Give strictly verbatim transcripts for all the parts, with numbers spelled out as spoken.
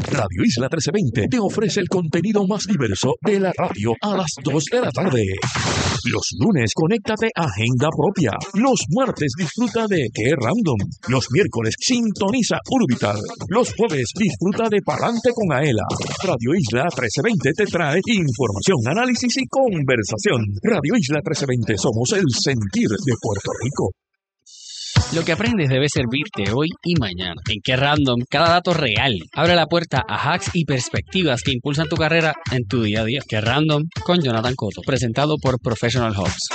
Radio Isla trece veinte te ofrece el contenido más diverso de la radio a las dos de la tarde. Los lunes, conéctate a Agenda Propia. Los martes, disfruta de Qué Random. Los miércoles, sintoniza Urbital. Los jueves, disfruta de Palante con Aela. Radio Isla trece veinte te trae información, análisis y conversación. Radio Isla trece veinte, somos el sentir de Puerto Rico. Lo que aprendes debe servirte hoy y mañana. En Qué Random, cada dato real abre la puerta a hacks y perspectivas que impulsan tu carrera en tu día a día. Qué Random con Jonathan Cotto, presentado por Professional Hubs.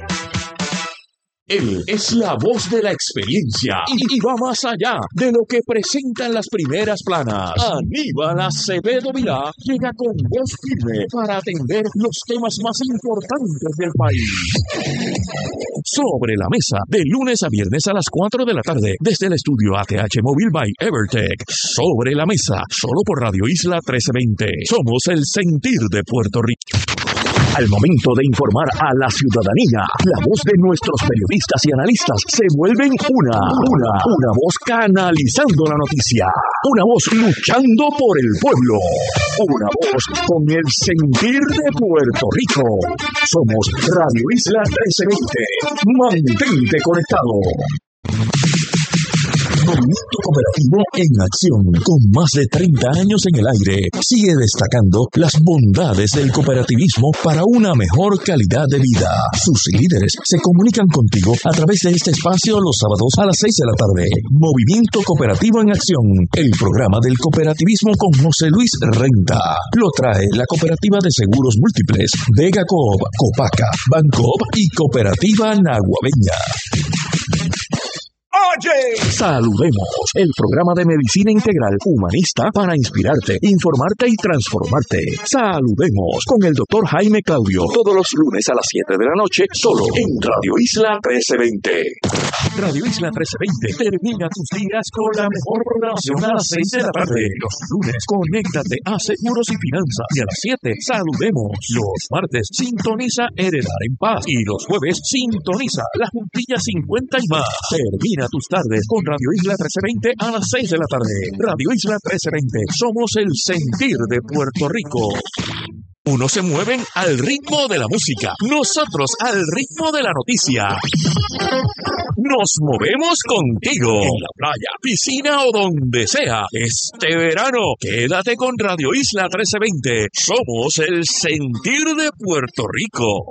Él es la voz de la experiencia y, y va más allá de lo que presentan las primeras planas. Aníbal Acevedo Vilá llega con voz firme para atender los temas más importantes del país. Sobre la mesa, de lunes a viernes a las cuatro de la tarde, desde el estudio A T H Mobile by Evertech. Sobre la mesa, solo por Radio Isla trece veinte. Somos el sentir de Puerto Rico. Al momento de informar a la ciudadanía, la voz de nuestros periodistas y analistas se vuelven una, una, una voz canalizando la noticia, una voz luchando por el pueblo, una voz con el sentir de Puerto Rico. Somos Radio Isla trece veinte. Mantente conectado. Movimiento Cooperativo en acción, con más de treinta años en el aire, sigue destacando las bondades del cooperativismo para una mejor calidad de vida. Sus líderes se comunican contigo a través de este espacio los sábados a las seis de la tarde. Movimiento Cooperativo en acción, el programa del cooperativismo con José Luis Renta. Lo trae la Cooperativa de Seguros Múltiples, Vega Coop, Copaca, Bancoop y Cooperativa Naguabeña. Oye, saludemos, el programa de medicina integral humanista para inspirarte, informarte y transformarte. Saludemos con el doctor Jaime Claudio, todos los lunes a las siete de la noche, solo en Radio Isla trece veinte. Radio Isla trece veinte termina tus días con la mejor programación a las seis de la tarde. Los lunes, conéctate a Seguros y Finanzas y a las siete, saludemos. Los martes, sintoniza Heredar en Paz y los jueves, sintoniza La Juntilla cincuenta y más. Termina tus tardes con Radio Isla trece veinte a las seis de la tarde. Radio Isla trece veinte, somos el sentir de Puerto Rico. Unos se mueven al ritmo de la música, nosotros al ritmo de la noticia. Nos movemos contigo en la playa, piscina o donde sea. Este verano, quédate con Radio Isla trece veinte. Somos el sentir de Puerto Rico.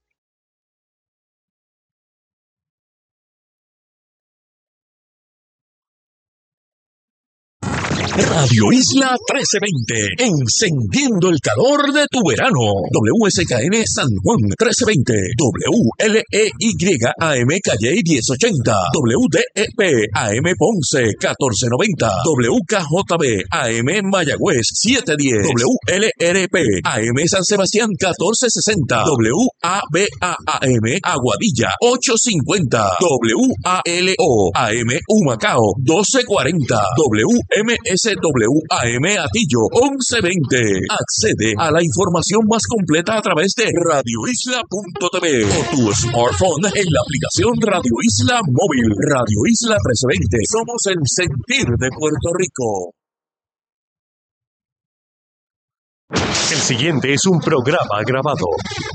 Radio Isla trece veinte, encendiendo el calor de tu verano. W S K N San Juan trece veinte, W L E Y A M Calle diez ochenta, W D E P A M Ponce catorce noventa, W K J B A M Mayagüez setecientos diez, W L R P A M San Sebastián catorce sesenta, W A B A A M Aguadilla ochocientos cincuenta, W A L O A M Humacao doce cuarenta, W M S W A M Atillo once veinte. Accede a la información más completa a través de radio isla punto t v o tu smartphone en la aplicación Radio Isla Móvil. Radio Isla trece veinte. Somos el sentir de Puerto Rico. El siguiente es un programa grabado.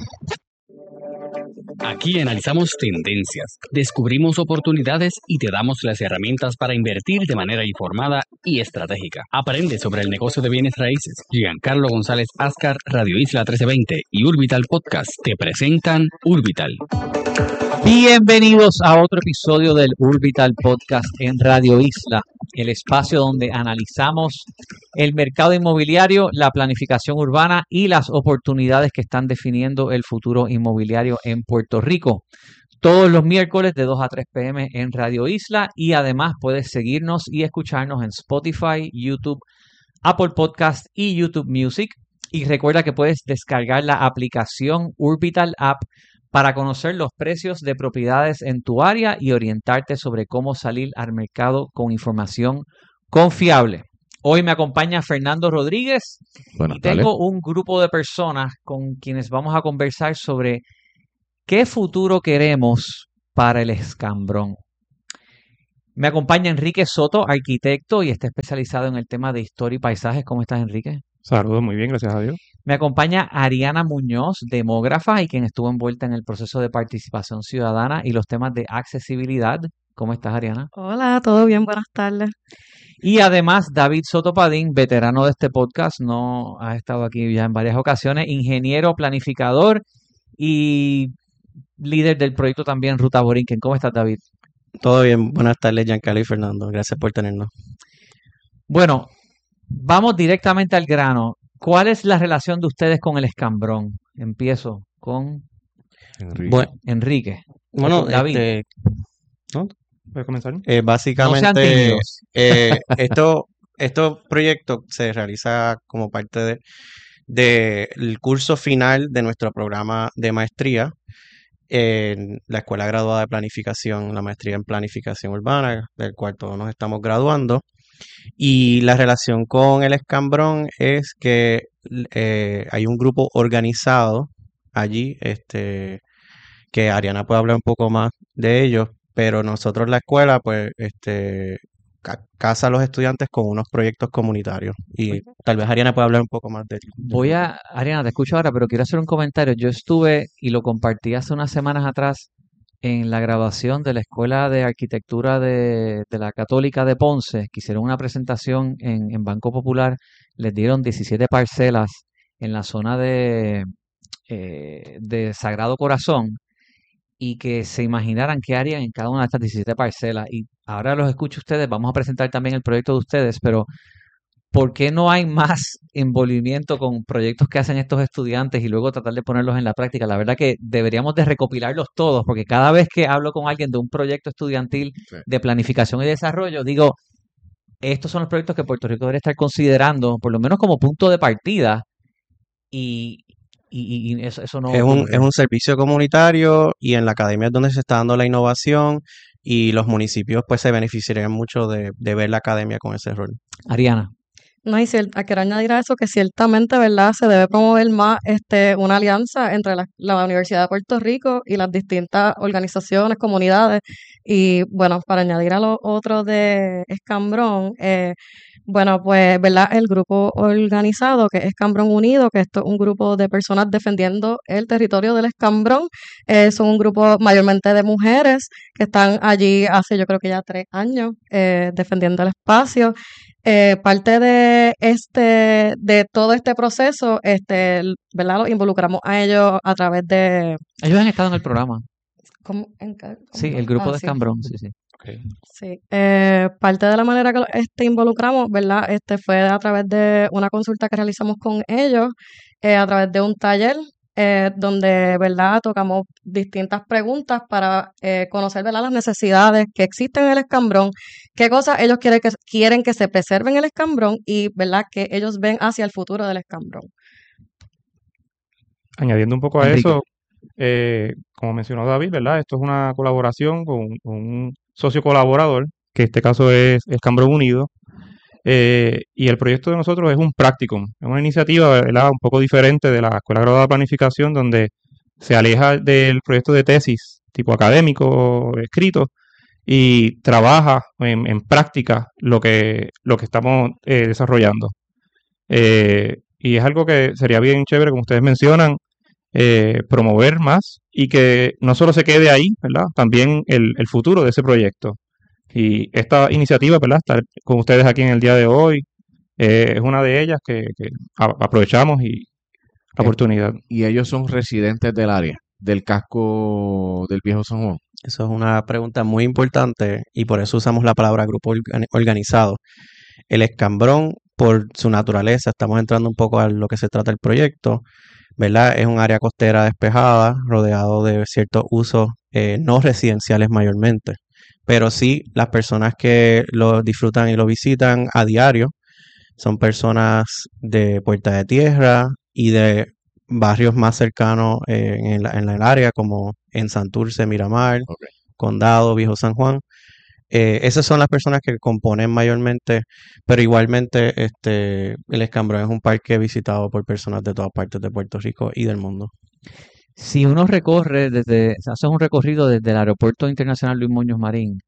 Aquí analizamos tendencias, descubrimos oportunidades y te damos las herramientas para invertir de manera informada y estratégica. Aprende sobre el negocio de bienes raíces. Giancarlo González Ascar, Radio Isla trece veinte y Urbital Podcast te presentan Urbital. Bienvenidos a otro episodio del Urbital Podcast en Radio Isla, el espacio donde analizamos el mercado inmobiliario, la planificación urbana y las oportunidades que están definiendo el futuro inmobiliario en Puerto Rico. Todos los miércoles de dos a tres p m en Radio Isla y además puedes seguirnos y escucharnos en Spotify, YouTube, Apple Podcast y YouTube Music. Y recuerda que puedes descargar la aplicación Urbital App para conocer los precios de propiedades en tu área y orientarte sobre cómo salir al mercado con información confiable. Hoy me acompaña Fernando Rodríguez Buenas y tengo tardes. Un grupo de personas con quienes vamos a conversar sobre qué futuro queremos para el escambrón. Me acompaña Enrique Soto, arquitecto y está especializado en el tema de historia y paisajes. ¿Cómo estás, Enrique? Saludos, muy bien, gracias a Dios. Me acompaña Ariana Muñoz, demógrafa y quien estuvo envuelta en el proceso de participación ciudadana y los temas de accesibilidad. ¿Cómo estás, Ariana? Hola, ¿todo bien? Buenas tardes. Y además, David Soto Padín, veterano de este podcast, no ha estado aquí ya en varias ocasiones, ingeniero, planificador y líder del proyecto también Ruta Borinquen. ¿Cómo estás, David? Todo bien, buenas tardes, Giancarlo y Fernando. Gracias por tenernos. Bueno, vamos directamente al grano. ¿Cuál es la relación de ustedes con el escambrón? Empiezo con Enrique. Bueno, Enrique. bueno, David. este, ¿no? ¿Puedes comenzar? Eh, No sean básicamente, tímidos. eh, esto, estos proyectos se realiza como parte de, de el curso final de nuestro programa de maestría en la Escuela Graduada de Planificación, la maestría en Planificación Urbana, del cual todos nos estamos graduando. Y la relación con el escambrón es que eh, hay un grupo organizado allí, este, que Ariana puede hablar un poco más de ellos, pero nosotros la escuela, pues, este, ca- casa a los estudiantes con unos proyectos comunitarios. Y tal vez Ariana pueda hablar un poco más de del Voy grupo. a, Ariana, te escucho ahora, pero quiero hacer un comentario. Yo estuve y lo compartí hace unas semanas atrás en la grabación de la Escuela de Arquitectura de, de la Católica de Ponce, que hicieron una presentación en, en Banco Popular. Les dieron diecisiete parcelas en la zona de, eh, de Sagrado Corazón y que se imaginaran qué harían en cada una de estas diecisiete parcelas. Y ahora los escucho ustedes, vamos a presentar también el proyecto de ustedes, pero ¿por qué no hay más envolvimiento con proyectos que hacen estos estudiantes y luego tratar de ponerlos en la práctica? La verdad que deberíamos de recopilarlos todos, porque cada vez que hablo con alguien de un proyecto estudiantil Sí. de planificación y desarrollo, digo, estos son los proyectos que Puerto Rico debería estar considerando, por lo menos como punto de partida, y, y- y eso, eso no Es un, es ocurre. un servicio comunitario y en la academia es donde se está dando la innovación y los municipios pues se beneficiarían mucho de, de ver la academia con ese rol. Ariana, No, y cier- ah, quiero añadir a eso que ciertamente, ¿verdad? Se debe promover más este, una alianza entre la, la Universidad de Puerto Rico y las distintas organizaciones, comunidades. Y bueno, para añadir a lo otro de Escambrón, eh, bueno, pues, ¿verdad? El grupo organizado que es Escambrón Unido, que esto es un grupo de personas defendiendo el territorio del Escambrón, eh, son un grupo mayormente de mujeres que están allí hace yo creo que ya tres años eh, defendiendo el espacio. Eh, parte de este, de todo este proceso, este, l- ¿verdad? Los involucramos a ellos a través de, ellos han estado en el programa. ¿cómo, en ca- Sí, cómo? el grupo Ah, de sí, Escambrón, sí, sí. sí. Eh, parte de la manera que los este, involucramos, ¿verdad? Este fue a través de una consulta que realizamos con ellos, eh, a través de un taller, eh, donde, ¿verdad? Tocamos distintas preguntas para eh, conocer, ¿verdad? Las necesidades que existen en el escambrón, qué cosas ellos quieren que, quieren que se preserven en el escambrón y, ¿verdad? Que ellos ven hacia el futuro del escambrón. Añadiendo un poco a Enrique. eso, eh, como mencionó David, ¿verdad? Esto es una colaboración con, con un socio colaborador, que en este caso es Escambrón Unido, eh, y el proyecto de nosotros es un practicum, es una iniciativa, ¿verdad? Un poco diferente de la Escuela Graduada de Planificación, donde se aleja del proyecto de tesis tipo académico, escrito, y trabaja en, en práctica lo que, lo que estamos eh, desarrollando. Eh, y es algo que sería bien chévere, como ustedes mencionan, eh, promover más y que no solo se quede ahí, ¿verdad? También el, el futuro de ese proyecto. Y esta iniciativa, ¿verdad? Estar con ustedes aquí en el día de hoy, eh, es una de ellas que, que a- aprovechamos y la Eh, oportunidad. y ellos son residentes del área, del casco del Viejo San Juan. Eso es una pregunta muy importante y por eso usamos la palabra grupo organ- organizado. El escambrón, por su naturaleza, estamos entrando un poco a lo que se trata el proyecto, ¿verdad? Es un área costera despejada, rodeado de ciertos usos eh, no residenciales mayormente, pero sí las personas que lo disfrutan y lo visitan a diario son personas de Puerta de Tierra y de barrios más cercanos eh, en, la- en el área, como en Santurce, Miramar, Ok. Condado, Viejo San Juan. Eh, esas son las personas que componen mayormente, pero igualmente este, el Escambrón es un parque visitado por personas de todas partes de Puerto Rico y del mundo. Si uno recorre desde, hace un recorrido desde el Aeropuerto Internacional Luis Muñoz Marín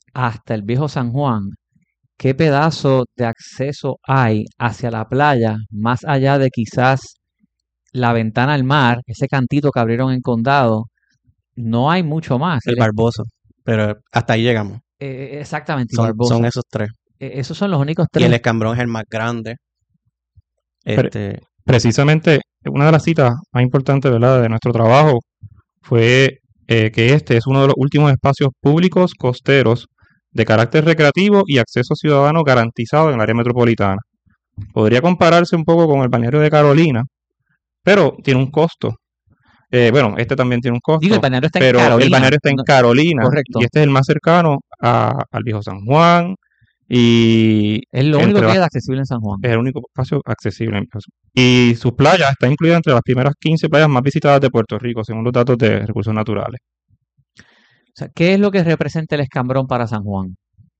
hasta el Viejo San Juan, ¿qué pedazo de acceso hay hacia la playa, más allá de quizás la ventana al mar, ese cantito que abrieron en Condado? No hay mucho más. El El- Barboso, pero hasta ahí llegamos. eh, exactamente, y Son, Barbosa. son esos tres. Eh, esos son los únicos Y tres. el Escambrón es el más grande. Pero- Este, Precisamente, una de las citas más importantes, ¿verdad?, de nuestro trabajo fue eh, que este es uno de los últimos espacios públicos costeros de carácter recreativo y acceso ciudadano garantizado en el área metropolitana. Podría compararse un poco con el balneario de Carolina, pero tiene un costo. Eh, bueno, este también tiene un costo, Digo, el balneario está en pero el Carolina. balneario está en No- Carolina correcto. y este es el más cercano a- al Viejo San Juan y Es lo único entre que las- queda accesible en San Juan. es el único espacio accesible en Paso. Y sus playas están incluidas entre las primeras quince playas más visitadas de Puerto Rico, según los datos de recursos naturales. O sea, ¿qué es lo que representa el Escambrón para San Juan?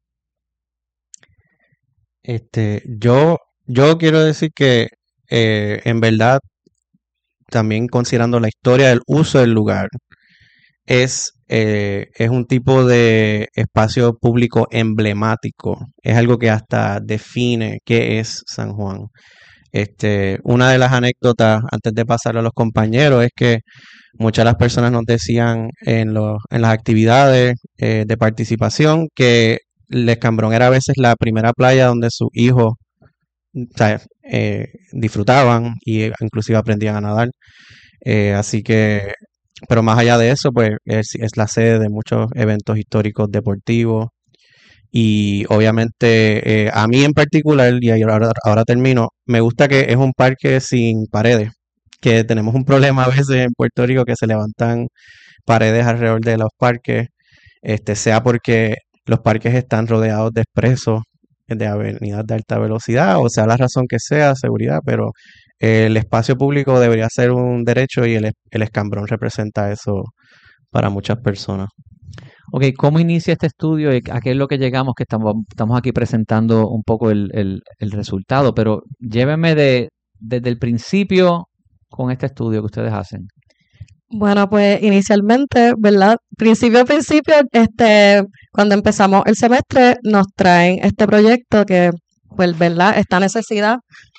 este, yo, yo quiero decir que eh, en verdad, también considerando la historia del uso del lugar, es, eh, es un tipo de espacio público emblemático. Es algo que hasta define qué es San Juan. Este, una de las anécdotas, antes de pasarlo a los compañeros, es que muchas de las personas nos decían en, los, en las actividades eh, de participación que el Escambrón era a veces la primera playa donde sus hijos, o sea, eh, disfrutaban y eh, inclusive aprendían a nadar. Eh, así que, pero más allá de eso, pues es, es la sede de muchos eventos históricos deportivos. Y obviamente, eh, a mí en particular, y ahí ahora, ahora termino, me gusta que es un parque sin paredes, que tenemos un problema a veces en Puerto Rico que se levantan paredes alrededor de los parques, este, sea porque los parques están rodeados de expresos, de avenidas de alta velocidad, o sea la razón que sea, seguridad, pero eh, el espacio público debería ser un derecho y el, es- el Escambrón representa eso para muchas personas. Ok, ¿cómo inicia este estudio y a qué es lo que llegamos? Que estamos, estamos aquí presentando un poco el, el- el resultado, pero llévenme de, desde el principio con este estudio que ustedes hacen. Bueno, pues inicialmente, ¿verdad? Principio a principio, este, cuando empezamos el semestre, nos traen este proyecto que, pues, ¿verdad? Esta necesidad,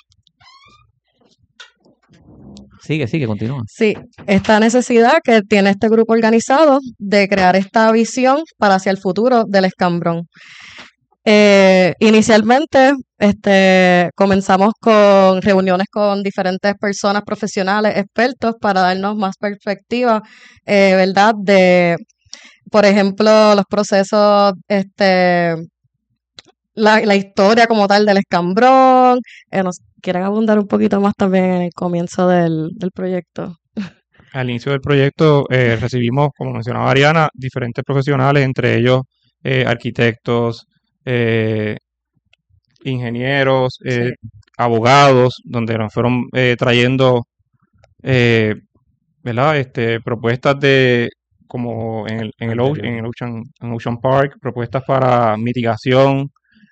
Sigue, sigue, continúa. sí, esta necesidad que tiene este grupo organizado de crear esta visión para hacia el futuro del Escambrón. Eh, inicialmente, este, comenzamos con reuniones con diferentes personas profesionales, expertos, para darnos más perspectiva, eh, ¿verdad? De, por ejemplo, los procesos, este, la, la historia como tal del Escambrón. Eh, ¿nos quieren abundar un poquito más también en el comienzo del, del proyecto? Al inicio del proyecto eh, recibimos, como mencionaba Ariana, diferentes profesionales, entre ellos eh, arquitectos, eh, ingenieros, eh, abogados, donde nos fueron eh, trayendo eh, ¿verdad? Este, propuestas de, como en el, en el, o- en el Ocean, en Ocean Park, propuestas para mitigación.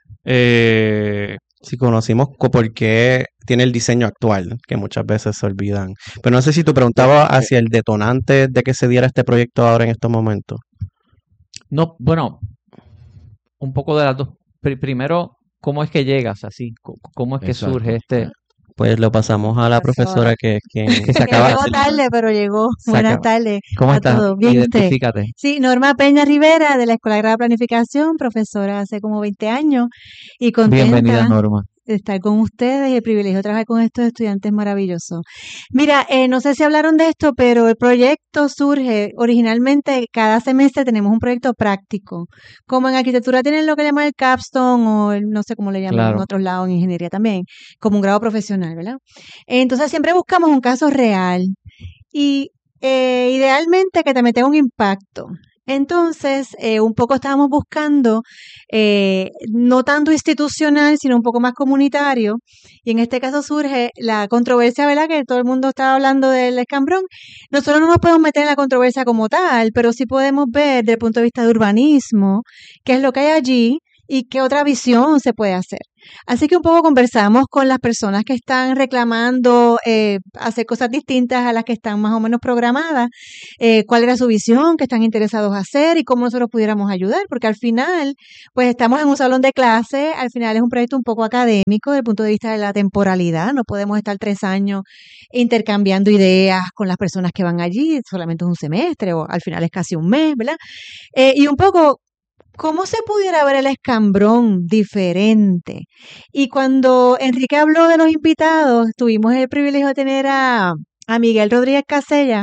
eh, Si conocimos co- por qué tiene el diseño actual, que muchas veces se olvidan. Pero no sé si tú preguntabas hacia el detonante de que se diera este proyecto ahora en estos momentos. No, bueno, un poco de las dos. Pri- primero, ¿cómo es que llegas así? Co- ¿Cómo es que Exacto. surge este? Pues lo pasamos a la profesora que es quien Que se Que acaba de llegó hacer. tarde, pero llegó. Se Buenas acaba- tardes ¿Cómo a estás? todos. Bien, ¿y usted? Identifícate. Sí, Norma Peña Rivera, de la Escuela Agrada de Planificación, profesora hace como veinte años, y Bienvenida, contenta Norma. de estar con ustedes y el privilegio de trabajar con estos estudiantes maravillosos. Mira, eh, no sé si hablaron de esto, pero el proyecto surge originalmente, cada semestre tenemos un proyecto práctico. Como en arquitectura tienen lo que llaman el capstone o el, no sé cómo le llaman Claro. en otros lados, en ingeniería también, como un grado profesional, ¿verdad? Entonces siempre buscamos un caso real y eh, idealmente que también tenga un impacto. Entonces, eh, un poco estábamos buscando, eh, no tanto institucional, sino un poco más comunitario. Y en este caso surge la controversia, ¿verdad? Que todo el mundo estaba hablando del Escambrón. Nosotros no nos podemos meter en la controversia como tal, pero sí podemos ver desde el punto de vista de urbanismo qué es lo que hay allí y qué otra visión se puede hacer. Así que un poco conversamos con las personas que están reclamando eh, hacer cosas distintas a las que están más o menos programadas, eh, cuál era su visión, qué están interesados a hacer y cómo nosotros pudiéramos ayudar, porque al final, pues estamos en un salón de clase, al final es un proyecto un poco académico desde el punto de vista de la temporalidad, no podemos estar tres años intercambiando ideas con las personas que van allí, solamente es un semestre o al final es casi un mes, ¿verdad? Eh, y un poco, ¿cómo se pudiera ver el escambrón diferente? Y cuando Enrique habló de los invitados, tuvimos el privilegio de tener a, a Miguel Rodríguez Casella.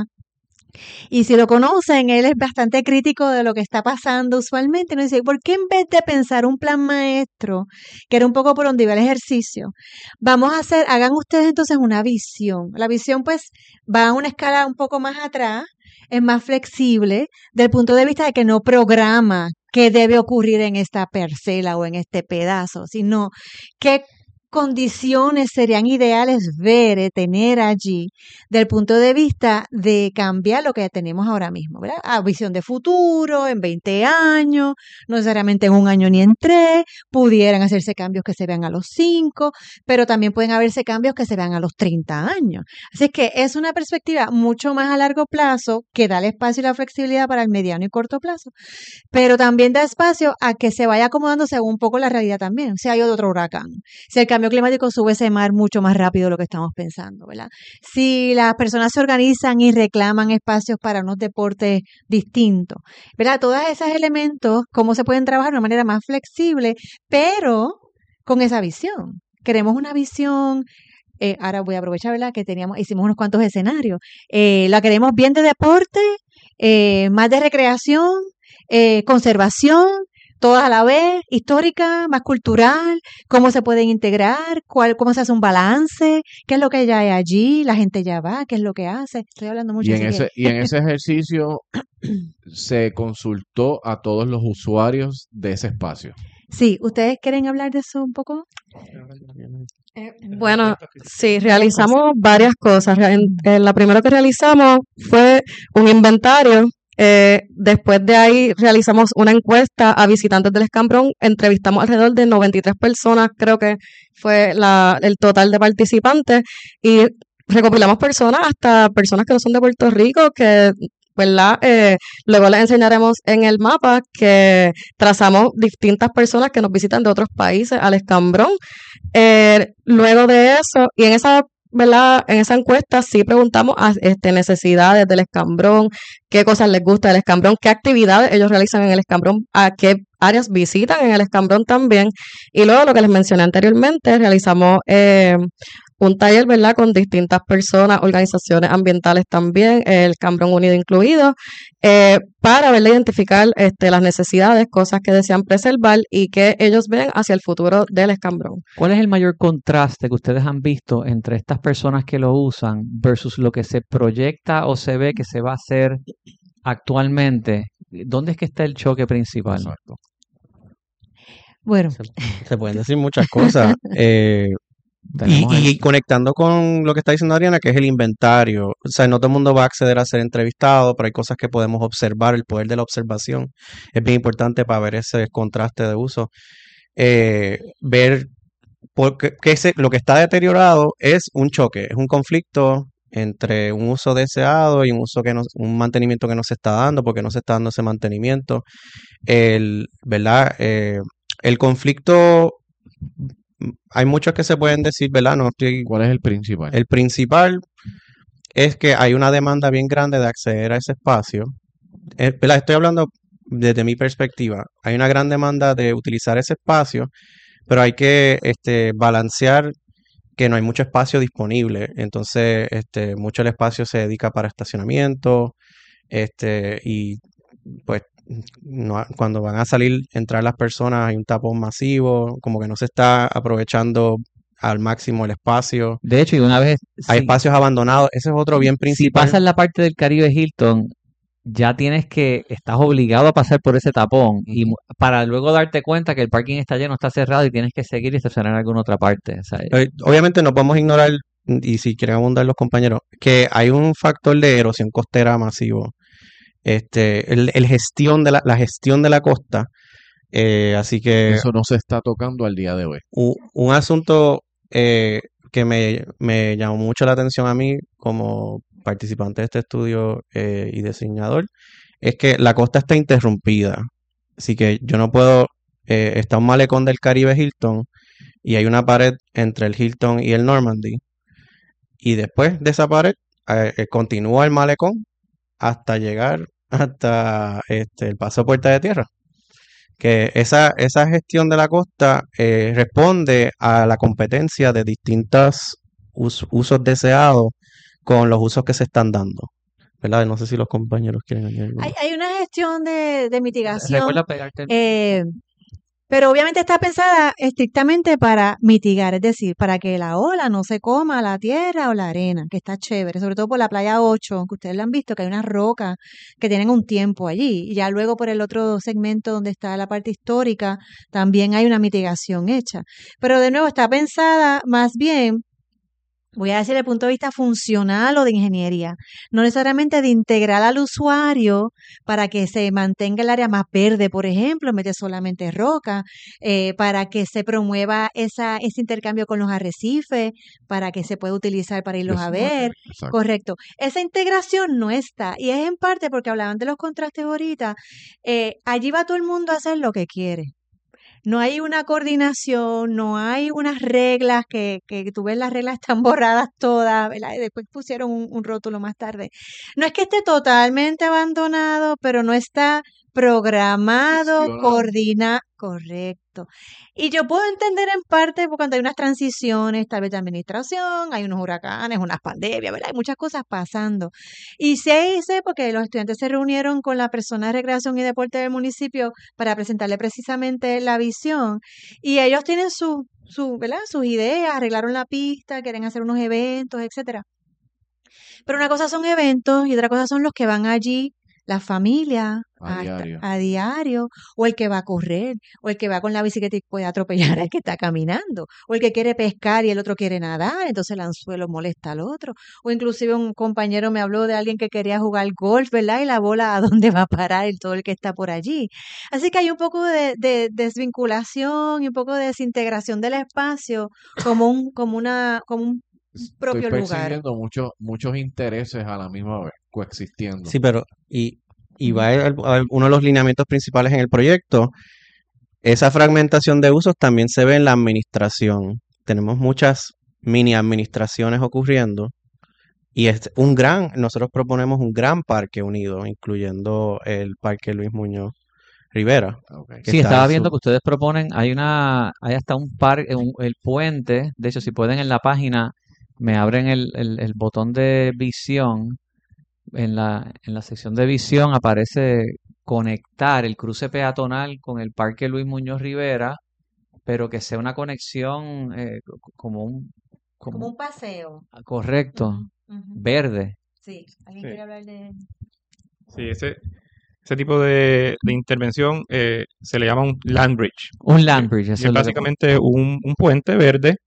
Y si lo conocen, él es bastante crítico de lo que está pasando usualmente. Nos dice, ¿por qué en vez de pensar un plan maestro, que era un poco por donde iba el ejercicio, vamos a hacer, hagan ustedes entonces una visión? La visión pues va a una escala un poco más atrás, es más flexible, del punto de vista de que no programa qué debe ocurrir en esta parcela o en este pedazo, sino qué condiciones serían ideales ver, eh, tener allí, del punto de vista de cambiar lo que ya tenemos ahora mismo, ¿verdad? A visión de futuro, en veinte años, no necesariamente en un año ni en tres, pudieran hacerse cambios que se vean a los cinco, pero también pueden haberse cambios que se vean a los treinta años. Así que es una perspectiva mucho más a largo plazo que da el espacio y la flexibilidad para el mediano y corto plazo, pero también da espacio a que se vaya acomodando según un poco la realidad también. Si hay otro huracán, si el cambio climático sube ese mar mucho más rápido de lo que estamos pensando, ¿verdad? Si las personas se organizan y reclaman espacios para unos deportes distintos, ¿verdad? Todos esos elementos, cómo se pueden trabajar de una manera más flexible, pero con esa visión. Queremos una visión. Eh, ahora voy a aprovechar, ¿verdad? Que teníamos, hicimos unos cuantos escenarios. Eh, la queremos bien de deporte, eh, más de recreación, eh, conservación, todas a la vez, histórica, más cultural, cómo se pueden integrar, cuál, cómo se hace un balance, qué es lo que ya hay allí, la gente ya va, qué es lo que hace. Estoy hablando mucho. Y en, así ese, que... y en ese ejercicio se consultó a todos los usuarios de ese espacio. Sí, ¿ustedes quieren hablar de eso un poco? Eh, bueno, sí, realizamos varias cosas. En, en la primera que realizamos fue un inventario. Eh, después de ahí realizamos una encuesta a visitantes del escambrón. Entrevistamos alrededor de noventa y tres personas, creo que fue la, el total de participantes. Y recopilamos personas, hasta personas que no son de Puerto Rico, que, ¿verdad? Eh, luego les enseñaremos en el mapa que trazamos distintas personas que nos visitan de otros países al escambrón. Eh, luego de eso, y en esa, ¿verdad? En esa encuesta sí preguntamos a este, necesidades del escambrón, qué cosas les gusta del escambrón, qué actividades ellos realizan en el escambrón, a qué áreas visitan en el escambrón también. Y luego lo que les mencioné anteriormente, realizamos eh, un taller, ¿verdad? Con distintas personas, organizaciones ambientales también, el Escambrón Unido incluido, eh, para verle identificar este, las necesidades, cosas que desean preservar y que ellos ven hacia el futuro del escambrón. ¿Cuál es el mayor contraste que ustedes han visto entre estas personas que lo usan versus lo que se proyecta o se ve que se va a hacer actualmente? ¿Dónde es que está el choque principal? Exacto. Bueno, Se, se pueden decir muchas cosas. Eh, y, Tenemos el- y conectando con lo que está diciendo Ariana, que es el inventario. O sea, no todo el mundo va a acceder a ser entrevistado, pero hay cosas que podemos observar. El poder de la observación es bien importante para ver ese contraste de uso. Eh, ver porque que ese, lo que está deteriorado es un choque, es un conflicto entre un uso deseado y un uso que no, un mantenimiento que no se está dando, porque no se está dando ese mantenimiento. El, ¿verdad? Eh, el conflicto, mm, hay muchos que se pueden decir, ¿verdad? No estoy, ¿Cuál es el principal? el principal es que hay una demanda bien grande de acceder a ese espacio. Eh, ¿verdad? Estoy hablando desde mi perspectiva. Hay una gran demanda de utilizar ese espacio, pero hay que este, balancear que no hay mucho espacio disponible. Entonces, este, mucho del espacio se dedica para estacionamiento, este, y pues no, cuando van a salir, entrar las personas, hay un tapón masivo, como que no se está aprovechando al máximo el espacio. De hecho, y una vez, Hay si, espacios abandonados, ese es otro bien si principal. pasas la parte del Caribe Hilton, ya tienes que, estás obligado a pasar por ese tapón y mu- para luego darte cuenta que el parking está lleno, está cerrado y tienes que seguir y estacionar en alguna otra parte. O sea, Eh, Obviamente no podemos ignorar, y si quieren abundar los compañeros, que hay un factor de erosión costera masivo. Este, el, el gestión de la, la gestión de la costa Eh, así que Eso no se está tocando al día de hoy. un, un asunto eh, que me, me llamó mucho la atención a mí como participante de este estudio eh, y diseñador es que la costa está interrumpida. Así que yo no puedo, eh, está un malecón del Caribe Hilton y hay una pared entre el Hilton y el Normandy. Y después de esa pared eh, eh, continúa el malecón hasta llegar hasta este, el paso Puerta de Tierra. Que esa, esa gestión de la costa eh, responde a la competencia de distintos us- usos deseados con los usos que se están dando. ¿Verdad? No sé si los compañeros quieren añadir algo Hay, más. hay una gestión de, de mitigación, Recuerda pegarte el- eh, pero obviamente está pensada estrictamente para mitigar, es decir, para que la ola no se coma la tierra o la arena, que está chévere, sobre todo por la playa ocho, que ustedes la han visto, que hay unas rocas que tienen un tiempo allí. Y ya luego por el otro segmento donde está la parte histórica, también hay una mitigación hecha. Pero de nuevo está pensada más bien, voy a decir desde el punto de vista funcional o de ingeniería, no necesariamente de integrar al usuario para que se mantenga el área más verde, por ejemplo, en vez de solamente roca, eh, para que se promueva esa, ese intercambio con los arrecifes, para que se pueda utilizar para irlos a ver. Exacto. Correcto. Esa integración no está, y es en parte porque hablaban de los contrastes ahorita, eh, allí va todo el mundo a hacer lo que quiere. No hay una coordinación, no hay unas reglas que, que tú ves las reglas están borradas todas, ¿verdad? Y después pusieron un, un rótulo más tarde. No es que esté totalmente abandonado, pero no está programado, Gestionado. coordinado, correcto. Y yo puedo entender en parte porque cuando hay unas transiciones, tal vez de administración, hay unos huracanes, unas pandemias, ¿verdad? Hay muchas cosas pasando. Y sé, sé porque los estudiantes se reunieron con la persona de recreación y deporte del municipio para presentarle precisamente la visión. Y ellos tienen su, su, ¿verdad? Sus ideas, arreglaron la pista, quieren hacer unos eventos, etcétera. Pero una cosa son eventos y otra cosa son los que van allí, la familia, A a, diario. a diario, o el que va a correr, o el que va con la bicicleta y puede atropellar al que está caminando, o el que quiere pescar y el otro quiere nadar, entonces el anzuelo molesta al otro, o inclusive un compañero me habló de alguien que quería jugar golf, ¿verdad? Y la bola a dónde va a parar el todo el que está por allí. Así que hay un poco de, de desvinculación y un poco de desintegración del espacio como un, como una, como un Estoy propio lugar. persiguiendo muchos, muchos intereses a la misma vez, coexistiendo. Sí, pero y, y Ujú. va el- a- uno de los lineamientos principales en el proyecto. Esa fragmentación de usos también se ve en la administración. Tenemos muchas mini administraciones ocurriendo y es un gran, nosotros proponemos un gran parque unido, incluyendo el Parque Luis Muñoz Rivera, Ok. que Sí, está estaba al viendo sur. que ustedes proponen, hay una, hay hasta un parque, el puente, de hecho, si pueden en la página, me abren el, el, el botón de visión, en la, en la sección de visión aparece conectar el cruce peatonal con el Parque Luis Muñoz Rivera, pero que sea una conexión eh, co- como un, Como como, un paseo. correcto, Ujú, ujú. verde. Sí, ¿alguien Sí. quiere hablar de...? Sí, ese, ese tipo de, de intervención eh, se le llama un land bridge. Un Y, land bridge, y eso es es lo que... básicamente un, un puente verde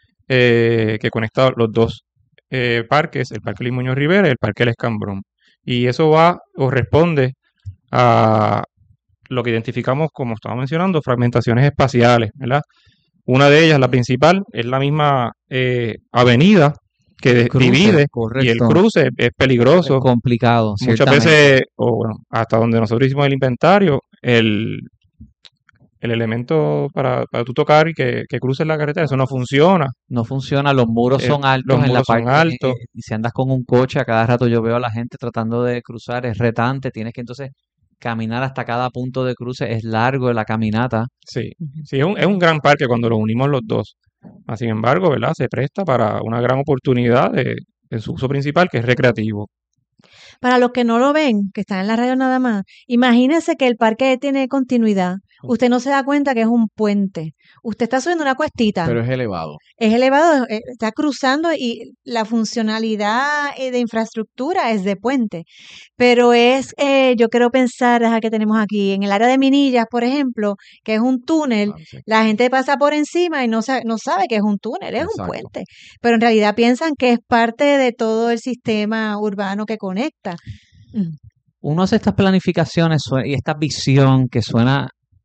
eh, que conecta los dos eh, parques, el Parque Luis Muñoz Rivera y el Parque El Escambrón. Y eso va o responde a lo que identificamos, como estaba mencionando, fragmentaciones espaciales, ¿verdad? Una de ellas, la principal, es la misma eh, avenida que de- Cruce, divide, y el correcto. cruce es Es peligroso. complicado, Muchas ciertamente. veces, o bueno, hasta donde nosotros hicimos el inventario, el, el elemento para, para tú tocar y que, que cruces la carretera, eso no funciona. No funciona, los muros Eh, son los altos en la muros son parte, eh, altos. eh, y si andas con un coche, a cada rato yo veo a la gente tratando de cruzar, es retante, tienes que entonces caminar hasta cada punto de cruce, es largo la caminata. Sí, Ujú. sí, es un, es un gran parque cuando lo unimos los dos. Ah, Sin embargo, ¿verdad? Se presta para una gran oportunidad de, en su uso principal, que es recreativo. Para los que no lo ven, que están en la radio nada más, imagínense que el parque tiene continuidad. Usted no se da cuenta que es un puente. Usted está subiendo una cuestita. Pero es elevado. Es elevado, eh, está cruzando y la funcionalidad eh, de infraestructura es de puente. Pero es, eh, yo quiero pensar, deja que tenemos aquí, en el área de Minillas, por ejemplo, que es un túnel, Ah, sí. la gente pasa por encima y no, sa- no sabe que es un túnel, es un Exacto. puente. Pero en realidad piensan que es parte de todo el sistema urbano que conecta. Mm. Uno hace estas planificaciones sue- y esta visión que suena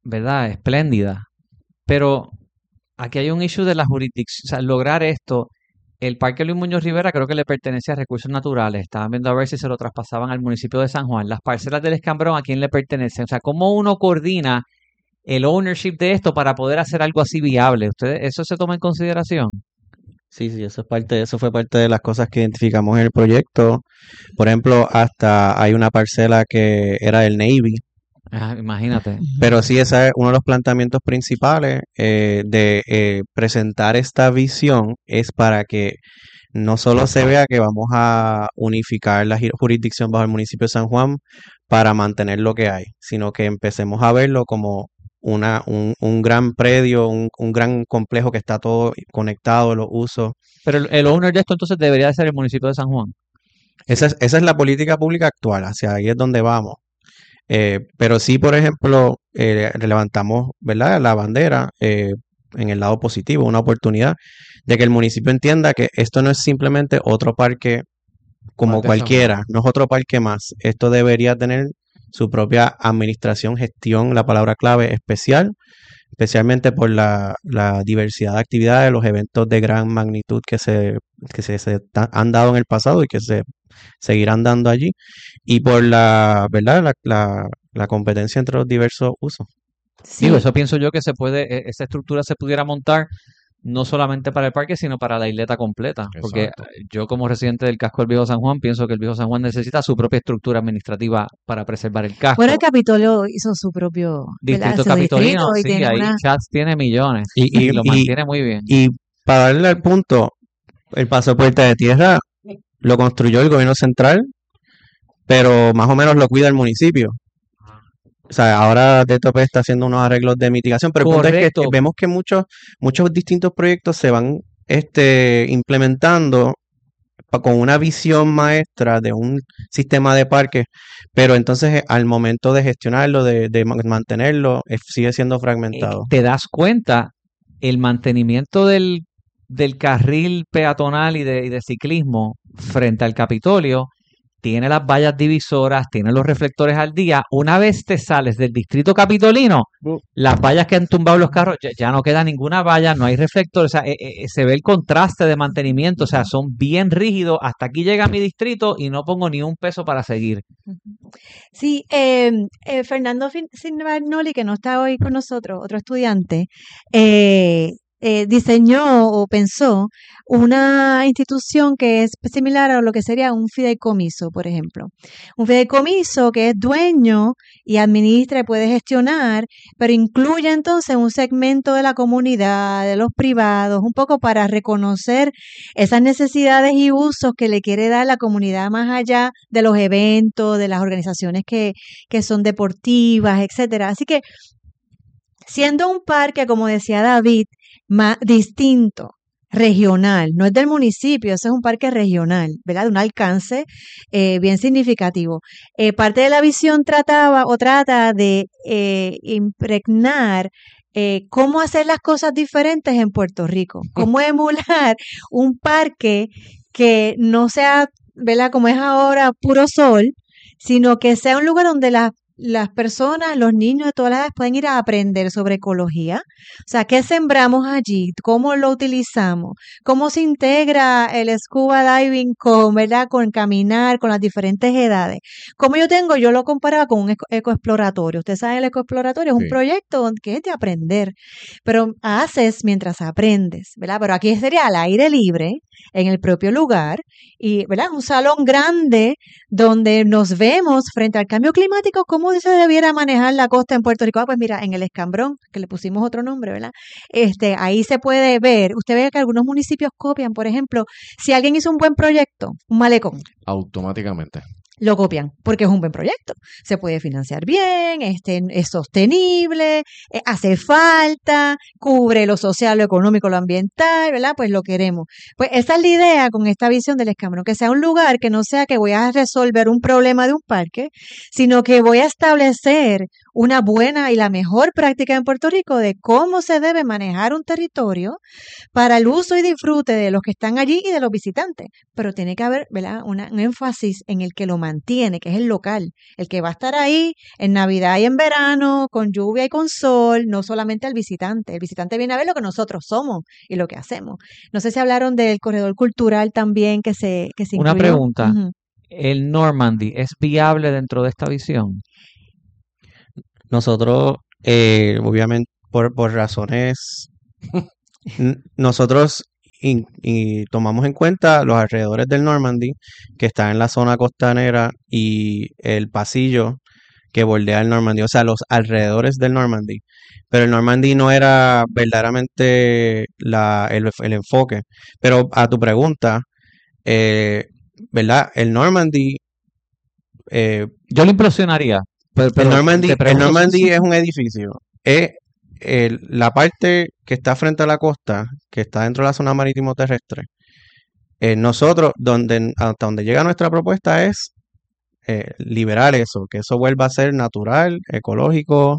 ¿verdad? Espléndida. Pero aquí hay un issue de la jurisdicción, o sea, lograr esto. El Parque Luis Muñoz Rivera creo que le pertenece a Recursos Naturales. Estaban viendo a ver si se lo traspasaban al municipio de San Juan. Las parcelas del Escambrón, ¿a quién le pertenecen? O sea, ¿cómo uno coordina el ownership de esto para poder hacer algo así viable? ¿Ustedes, eso se toma en consideración? Sí, sí, eso es parte, eso fue parte de las cosas que identificamos en el proyecto. Por ejemplo, hasta hay una parcela que era del Navy. Ah, imagínate. Pero sí, ese es uno de los planteamientos principales eh, de eh, presentar esta visión, es para que no solo se vea que vamos a unificar la gi- jurisdicción bajo el municipio de San Juan para mantener lo que hay, sino que empecemos a verlo como una, un, un gran predio, un, un gran complejo que está todo conectado, los usos. Pero el, el owner de esto entonces debería de ser el municipio de San Juan. Esa es, esa es la política pública actual, hacia ahí es donde vamos. Eh, pero sí, por ejemplo, eh, levantamos, ¿verdad?, la bandera eh, en el lado positivo, una oportunidad de que el municipio entienda que esto no es simplemente otro parque como Parque San cualquiera, Juan. no es otro parque más. Esto debería tener su propia administración, gestión, la palabra clave especial, especialmente por la, la diversidad de actividades, los eventos de gran magnitud que se, que se, se ta- han dado en el pasado y que se seguirán dando allí, y por la, ¿verdad?, la, la, la competencia entre los diversos usos. Sí, Digo, eso pienso yo que se puede, e- esa estructura se pudiera montar no solamente para el parque, sino para la isleta completa. Porque Exacto. eh, yo como residente del casco del Viejo San Juan, pienso que el Viejo San Juan necesita su propia estructura administrativa para preservar el casco. bueno, el Capitolio hizo su propio, ¿verdad? Distrito Su Capitolino, distrito y sí, tiene ahí una... Chats tiene millones Y, y y, lo y, mantiene muy bien. y para darle al punto, el paso Puerta de Tierra lo construyó el gobierno central, pero más o menos lo cuida el municipio. O sea, ahora D T P está haciendo unos arreglos de mitigación, pero el punto es que Correcto. eh, vemos que muchos, muchos distintos proyectos se van este, implementando pa- con una visión maestra de un sistema de parques, pero entonces eh, al momento de gestionarlo, de, de ma- mantenerlo, eh, sigue siendo Eh, fragmentado. te das cuenta, el mantenimiento del, del carril peatonal y de, y de ciclismo frente al Capitolio tiene las vallas divisoras, tiene los reflectores al día. Una vez te sales del distrito capitolino, Bu- las vallas que han tumbado los carros, ya, ya no queda ninguna valla, no hay reflectores, o sea, eh, eh, se ve el contraste de mantenimiento, o sea, son bien rígidos. Hasta aquí llega mi distrito y no pongo ni un peso para seguir. Sí, eh, eh, Fernando Fin- Silvagnoli, que no está hoy con nosotros, otro estudiante, eh, eh, diseñó o pensó una institución que es similar a lo que sería un fideicomiso, por ejemplo. Un fideicomiso que es dueño y administra y puede gestionar, pero incluye entonces un segmento de la comunidad, de los privados, un poco para reconocer esas necesidades y usos que le quiere dar la comunidad más allá de los eventos, de las organizaciones que, que son deportivas, etcétera. Así que, siendo un parque, como decía David, más distinto, regional, no es del municipio, ese es un parque regional, ¿verdad? De un alcance eh, bien significativo. Eh, parte de la visión trataba o trata de eh, impregnar eh, cómo hacer las cosas diferentes en Puerto Rico, cómo emular un parque que no sea, ¿verdad?, como es ahora, puro sol, sino que sea un lugar donde las las personas, los niños de todas las edades pueden ir a aprender sobre ecología. O sea, ¿qué sembramos allí? ¿Cómo lo utilizamos? ¿Cómo se integra el scuba diving con, ¿verdad?, con caminar, con las diferentes edades? Como yo tengo, yo lo comparaba con un eco- ecoexploratorio. Ustedes saben, el ecoexploratorio es un Sí. proyecto donde- que es de aprender, pero haces mientras aprendes, ¿verdad? Pero aquí sería al aire libre, en el propio lugar, y, ¿verdad?, un salón grande donde nos vemos frente al cambio climático, cómo se debiera manejar la costa en Puerto Rico. Ah, pues mira, en el Escambrón, que le pusimos otro nombre, ¿verdad? Este, ahí se puede ver, usted ve que algunos municipios copian, por ejemplo, si alguien hizo un buen proyecto, un malecón, Automáticamente. lo copian, porque es un buen proyecto. Se puede financiar bien, este, es sostenible, eh, hace falta, cubre lo social, lo económico, lo ambiental, ¿verdad? Pues lo queremos. Pues esa es la idea con esta visión del Escambrón, que sea un lugar que no sea que voy a resolver un problema de un parque, sino que voy a establecer una buena y la mejor práctica en Puerto Rico de cómo se debe manejar un territorio para el uso y disfrute de los que están allí y de los visitantes. Pero tiene que haber, ¿verdad?, Una, un énfasis en el que lo mantiene, que es el local, el que va a estar ahí en Navidad y en verano, con lluvia y con sol, no solamente el visitante. El visitante viene a ver lo que nosotros somos y lo que hacemos. No sé si hablaron del corredor cultural también que se, que se Una incluyó. pregunta. Ujú. ¿El Normandy es viable dentro de esta visión? Nosotros, eh, obviamente, por, por razones, n- nosotros in- y tomamos en cuenta los alrededores del Normandy, que está en la zona costanera, y el pasillo que bordea el Normandy, o sea, los alrededores del Normandy. Pero el Normandy no era verdaderamente la, el, el enfoque. Pero a tu pregunta, eh, ¿verdad? El Normandy, eh, Yo lo implosionaría. Pero, el pero Normandy, te el pregunto, Normandy es un edificio. Es el- la parte que está frente a la costa, que está dentro de la zona marítimo terrestre. Eh, nosotros, donde, hasta donde llega nuestra propuesta es eh, liberar eso, que eso vuelva a ser natural, ecológico,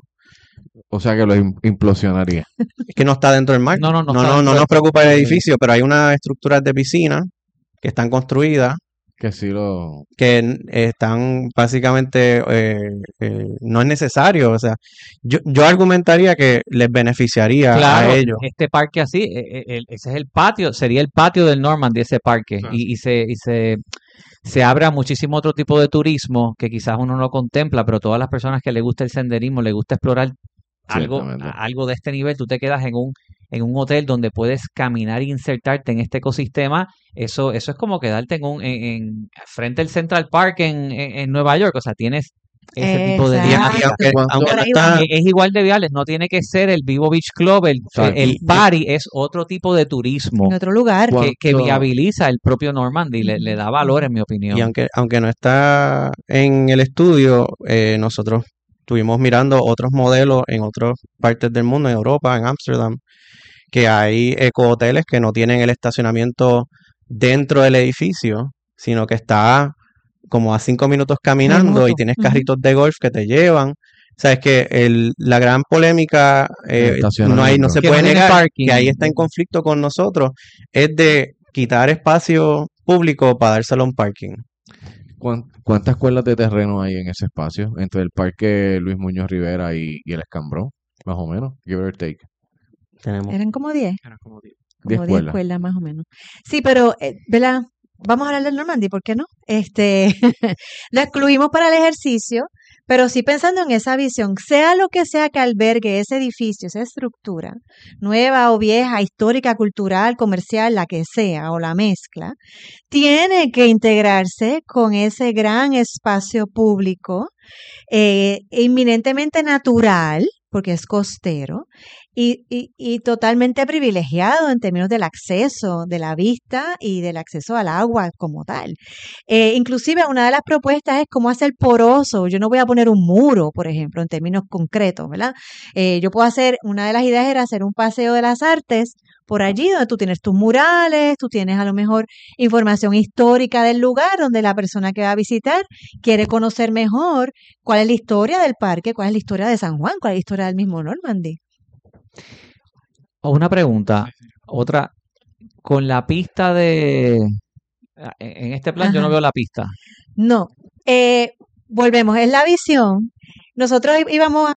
O sea que lo im- implosionaría. es que no está dentro del mar. No, no, no No, está no, no dentro nos del- preocupa el del edificio, pero hay unas estructuras de piscina que están construidas, Que sí lo... que n- están básicamente, eh, eh, no es necesario. O sea, yo, yo argumentaría que les beneficiaría Claro, a ellos. este parque así, eh, eh, el- ese es el patio, sería el patio del Normandy, ese parque, Claro. y, y se, y se, se abre a muchísimo otro tipo de turismo que quizás uno no contempla, pero todas las personas que le gusta el senderismo, le gusta explorar algo, Ciertamente. a- algo de este nivel, tú te quedas en un, en un hotel donde puedes caminar e insertarte en este ecosistema. Eso, eso es como quedarte en un, en, en- frente al Central Park en, en, en Nueva York. O sea, tienes ese tipo de Y, a- y Exacto. aunque, ¿Cuánto- aunque Por no ahí está, vamos. es, es igual de viable, no tiene que ser el Vivo Beach Club, el, Exacto. el Y- party es otro tipo de turismo En otro lugar. ¿Cuál- que, que ¿Cuánto- viabiliza el propio Normandy, le, le da valor, en mi y opinión. aunque, aunque no está en el estudio, eh, nosotros estuvimos mirando otros modelos en otras partes del mundo, en Europa, en Ámsterdam, que hay ecohoteles que no tienen el estacionamiento dentro del edificio, sino que está como a cinco minutos caminando Remoto. y tienes Ujú. carritos de golf que te llevan. O sea, es que el, la gran polémica, eh, El no hay, no estacionamiento. se Que puede no tiene negar, parking. que ahí está en conflicto con nosotros, es de quitar espacio público para dárselo a un parking. ¿Cuán- ¿Cuántas cuerdas de terreno hay en ese espacio? Entre el parque Luis Muñoz Rivera y, y el Escambrón, más o menos, give or take. Tenemos Eran como diez. Diez Como diez cuerdas. cuerdas más o menos. Sí, pero, eh, ¿verdad? Vamos a hablar del Normandy, ¿por qué no? Este, lo excluimos para el ejercicio, pero sí pensando en esa visión, sea lo que sea que albergue ese edificio, esa estructura, nueva o vieja, histórica, cultural, comercial, la que sea, o la mezcla, tiene que integrarse con ese gran espacio público, eh, inminentemente natural, porque es costero, y, y, y totalmente privilegiado en términos del acceso, de la vista y del acceso al agua como tal. Eh, inclusive una de las propuestas es cómo hacer poroso. Yo no voy a poner un muro, por ejemplo, en términos concretos, ¿verdad? Eh, yo puedo hacer, una de las ideas era hacer un paseo de las artes por allí donde tú tienes tus murales, tú tienes a lo mejor información histórica del lugar donde la persona que va a visitar quiere conocer mejor cuál es la historia del parque, cuál es la historia de San Juan, cuál es la historia del mismo Normandy. O una pregunta, otra, con la pista de... En este plan yo no Ajá. veo la pista. No, eh, volvemos, es la visión. Nosotros í- íbamos a...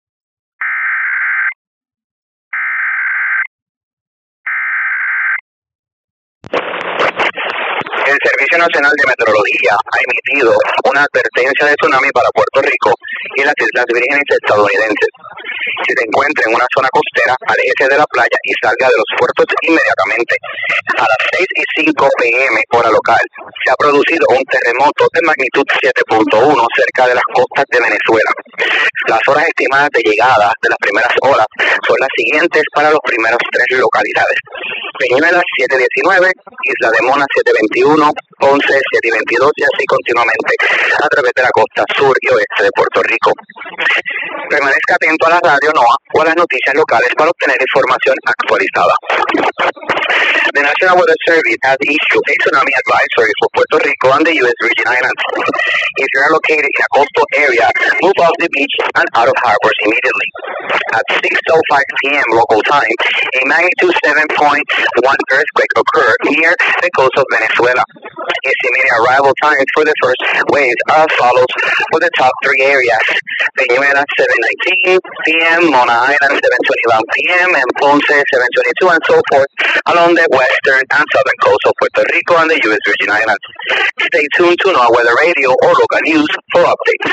El Servicio Nacional de Meteorología ha emitido una advertencia de tsunami para Puerto Rico y las Islas Vírgenes estadounidenses. Si se encuentra en una zona costera, aléjese de la playa y salga de los puertos inmediatamente. A las seis y cinco p m hora local, se ha producido un terremoto de magnitud siete punto uno cerca de las costas de Venezuela. Las horas estimadas de llegada de las primeras horas son las siguientes para los primeros tres localidades. Peñuelas siete diecinueve, Isla de Mona siete veintiuno, Ponce siete veintidós y así continuamente a través de la costa sur y oeste de Puerto Rico. Permanezca atento a la radio NOAA o a las noticias locales para obtener información actualizada. The National Weather Service has issued a tsunami advisory for Puerto Rico and the U S Virgin Islands. If you are located in a coastal area, move off the beach and out of harbors immediately. At six oh five p.m. local time, a magnitude seven point one earthquake occurred near the coast of Venezuela. Estimated arrival times for the first wave are as follows for the top three areas: Peñuela seven nineteen p.m., Mona Island seven twenty-one p.m., and Ponce seven twenty-two, and so forth along the western and southern coast of Puerto Rico and the U S Virgin Islands. Stay tuned to NOAA Weather Radio or local news for updates.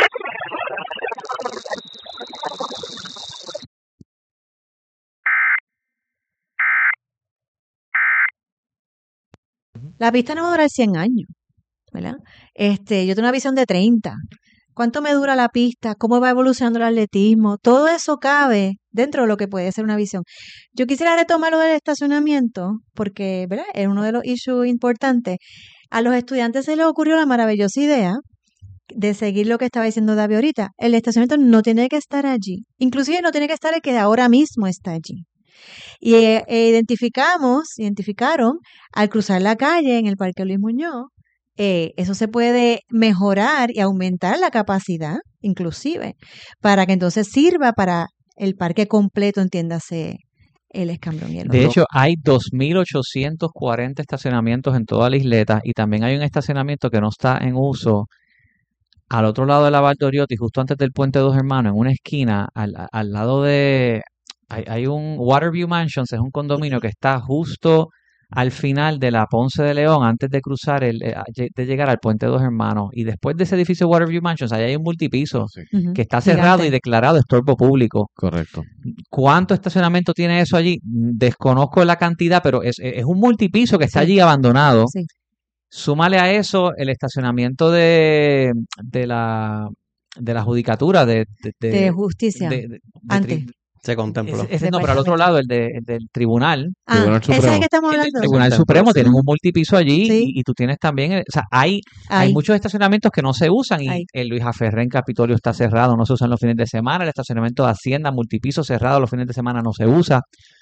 La pista no va a durar cien años, ¿verdad? Este, yo tengo una visión de treinta. ¿Cuánto me dura la pista? ¿Cómo va evolucionando el atletismo? Todo eso cabe dentro de lo que puede ser una visión. Yo quisiera retomar lo del estacionamiento, porque, ¿verdad?, es uno de los issues importantes. A los estudiantes se les ocurrió la maravillosa idea de seguir lo que estaba diciendo David ahorita. El estacionamiento no tiene que estar allí. Inclusive no tiene que estar el que ahora mismo está allí. Y eh, eh, identificamos, identificaron al cruzar la calle en el Parque Luis Muñoz, eh, eso se puede mejorar y aumentar la capacidad, inclusive, para que entonces sirva para el parque completo, entiéndase, el Escambrón y el De otro. hecho, hay dos mil ochocientos cuarenta estacionamientos en toda la isleta y también hay un estacionamiento que no está en uso al otro lado de la Valdoriotti, justo antes del Puente Dos Hermanos, en una esquina, al, al lado de... Hay, hay un Waterview Mansions, es un condominio que está justo al final de la Ponce de León, antes de cruzar, el, de llegar al Puente Dos Hermanos. Y después de ese edificio Waterview Mansions, ahí hay un multipiso Sí, Ujú. que está cerrado Gigante. y declarado estorbo público. correcto. ¿Cuánto estacionamiento tiene eso allí? Desconozco la cantidad, pero es, es un multipiso que está Sí. allí abandonado. Sí. Súmale a eso el estacionamiento de, de la de la judicatura de, de, de- De justicia. de- de- de Antes. tri- Se contempló. ese- ese De no, pero al otro Departamento. lado, el, de, el del tribunal, Ah, Tribunal ese es Supremo. el que estamos el del hablando. Tribunal Contempló, Supremo, sí. tienen un multipiso allí Sí. y, y tú tienes también, eh, o sea, hay, hay Ahí. muchos estacionamientos que no se usan y Ahí. el Luis Aferré en Capitolio está cerrado, no se usan los fines de semana, el estacionamiento de Hacienda, multipiso cerrado los fines de semana no se usa.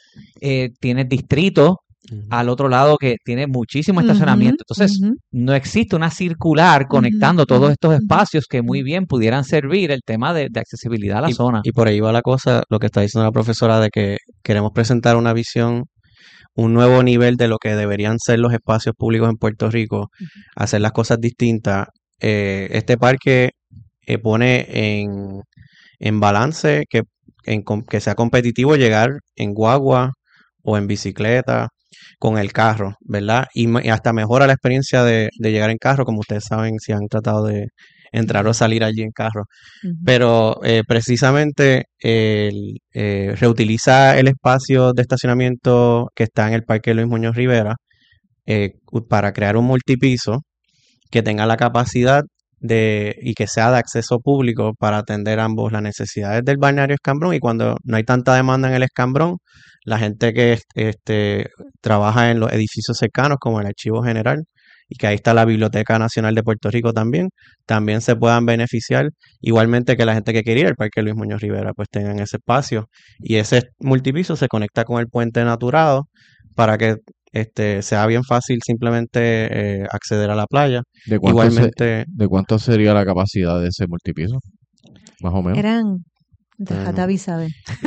Eh, tienes distrito Ujú. al otro lado que tiene muchísimo Ujú, estacionamiento. Entonces, ujú. no existe una circular conectando Ujú, todos ujú, estos ujú. espacios que muy bien pudieran servir el tema de, de accesibilidad a la Y, zona. y por ahí va la cosa, lo que está diciendo la profesora, de que queremos presentar una visión, un nuevo nivel de lo que deberían ser los espacios públicos en Puerto Rico, hacer las cosas distintas. Eh, este parque eh, pone en, en balance que, en com- que sea competitivo llegar en guagua o en bicicleta con el carro, ¿verdad? Y, ma- y hasta mejora la experiencia de, de llegar en carro, como ustedes saben si han tratado de entrar o salir allí en carro. Ujú. Pero eh, precisamente el, eh, reutiliza el espacio de estacionamiento que está en el Parque Luis Muñoz Rivera eh, u- para crear un multipiso que tenga la capacidad de y que sea de acceso público para atender ambos las necesidades del balneario Escambrón, y cuando no hay tanta demanda en el Escambrón, la gente que est- este, trabaja en los edificios cercanos como el Archivo General, y que ahí está la Biblioteca Nacional de Puerto Rico también, también se puedan beneficiar, igualmente que la gente que quiere ir al Parque Luis Muñoz Rivera, pues tengan ese espacio. Y ese multipiso se conecta con el puente naturado para que este sea bien fácil simplemente eh, acceder a la playa. ¿De cuánto, se- Igualmente, ¿De cuánto sería la capacidad de ese multipiso? Más o menos. Eran, Bueno. David sabe.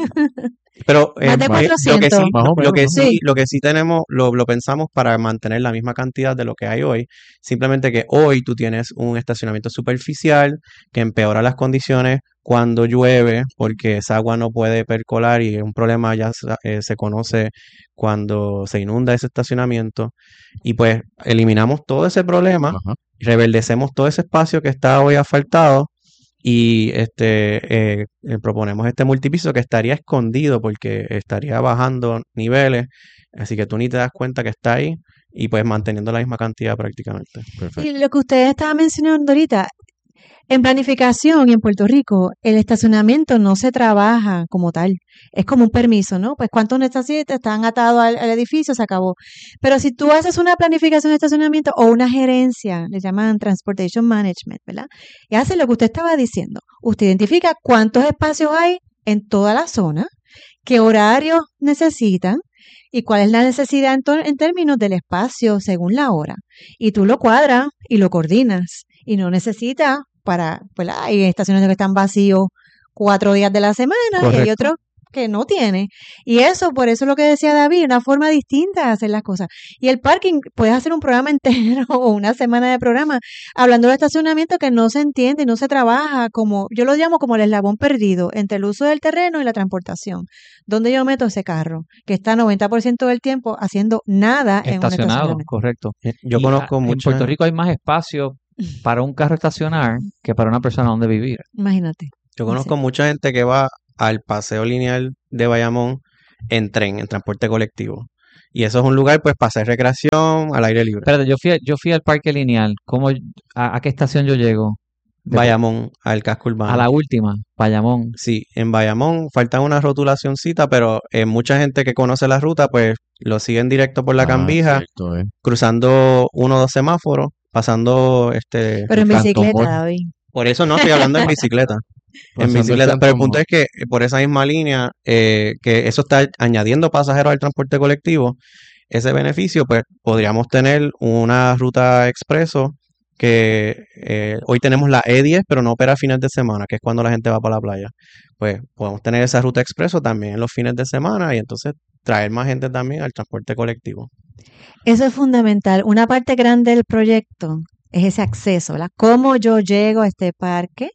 pero eh, Más de eh, lo que cuatrocientos. sí, Más o lo menos, que más o sí, Sí. lo que sí tenemos, lo, lo pensamos para mantener la misma cantidad de lo que hay hoy. Simplemente que hoy tú tienes un estacionamiento superficial que empeora las condiciones cuando llueve, porque esa agua no puede percolar, y es un problema ya sa- eh, se conoce cuando se inunda ese estacionamiento. Y pues eliminamos todo ese problema, Ajá. reverdecemos todo ese espacio que está hoy asfaltado, y este eh, eh, proponemos este multipiso que estaría escondido porque estaría bajando niveles, así que tú ni te das cuenta que está ahí, y pues manteniendo la misma cantidad prácticamente. Perfecto. Y lo que ustedes estaban mencionando ahorita, en planificación y en Puerto Rico, el estacionamiento no se trabaja como tal. Es como un permiso, ¿no? Pues cuántos necesitas están atados al, al edificio, se acabó. Pero si tú haces una planificación de estacionamiento o una gerencia, le llaman Transportation Management, ¿verdad? Y hace lo que usted estaba diciendo. Usted identifica cuántos espacios hay en toda la zona, qué horarios necesitan, y cuál es la necesidad en, to- en términos del espacio según la hora. Y tú lo cuadras y lo coordinas. Y no necesitas para, pues hay estaciones que están vacíos cuatro días de la semana y hay Correcto. otros que no tiene. Y eso, por eso es lo que decía David, una forma distinta de hacer las cosas. Y el parking, puedes hacer un programa entero o una semana de programa hablando del estacionamiento que no se entiende y no se trabaja como, yo lo llamo como el eslabón perdido entre el uso del terreno y la transportación. ¿Dónde yo meto ese carro? Que está noventa por ciento del tiempo haciendo nada en un Estacionado, estacionamiento. correcto. Eh, Yo Y, conozco ah, en mucha, Puerto Rico hay más espacio para un carro estacionar que para una persona donde vivir. Imagínate. yo conozco mucha gente que va al paseo lineal de Bayamón en tren, en transporte colectivo. Y eso es un lugar pues para hacer recreación al aire libre. Espérate, yo fui, a- yo fui al parque lineal. ¿Cómo, a, a qué estación yo llego? De- Bayamón, al casco a urbano. la última, Bayamón. Sí, en Bayamón falta una rotulacioncita, pero eh, mucha gente que conoce la ruta pues lo siguen directo por la Ah, Cambija, cierto, eh. cruzando uno o dos semáforos, pasando este... Pero en Canto bicicleta, Mall. David. Por eso no estoy hablando en bicicleta. En Pasando el bicicleta, pero el Canto punto Mall. es que eh, por esa misma línea, eh, que eso está añadiendo pasajeros al transporte colectivo, ese beneficio, pues podríamos tener una ruta expreso que eh, hoy tenemos la E diez, pero no opera fines de semana, que es cuando la gente va para la playa. Pues podemos tener esa ruta expreso también en los fines de semana y entonces traer más gente también al transporte colectivo. Eso es fundamental. Una parte grande del proyecto es ese acceso, ¿verdad? ¿Cómo yo llego a este parque?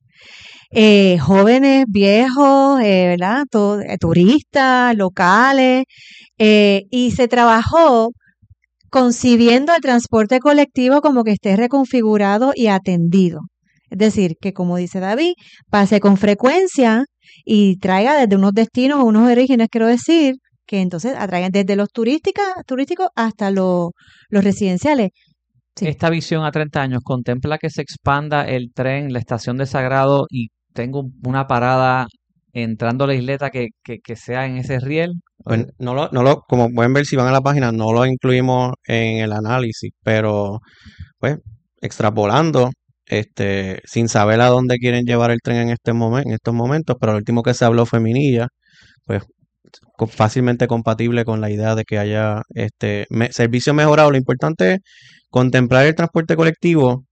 Eh, jóvenes, viejos, eh, ¿verdad? Todo- eh, turistas, locales, eh, y se trabajó concibiendo el transporte colectivo como que esté reconfigurado y atendido. Es decir, que como dice David, pase con frecuencia y traiga desde unos destinos o unos orígenes, quiero decir, que entonces atraigan desde los turísticas, turísticos hasta los, los residenciales. Sí. Esta visión a treinta años contempla que se expanda el tren, la estación de Sagrado y tengo una parada entrando a la isleta que, que, que sea en ese riel. Pues no lo, no lo, como pueden ver si van a la página, no lo incluimos en el análisis, pero pues extrapolando, este, sin saber a dónde quieren llevar el tren en este momento, en estos momentos, pero lo último que se habló fue Minilla, pues co- fácilmente compatible con la idea de que haya este me- servicio mejorado. Lo importante es contemplar el transporte colectivo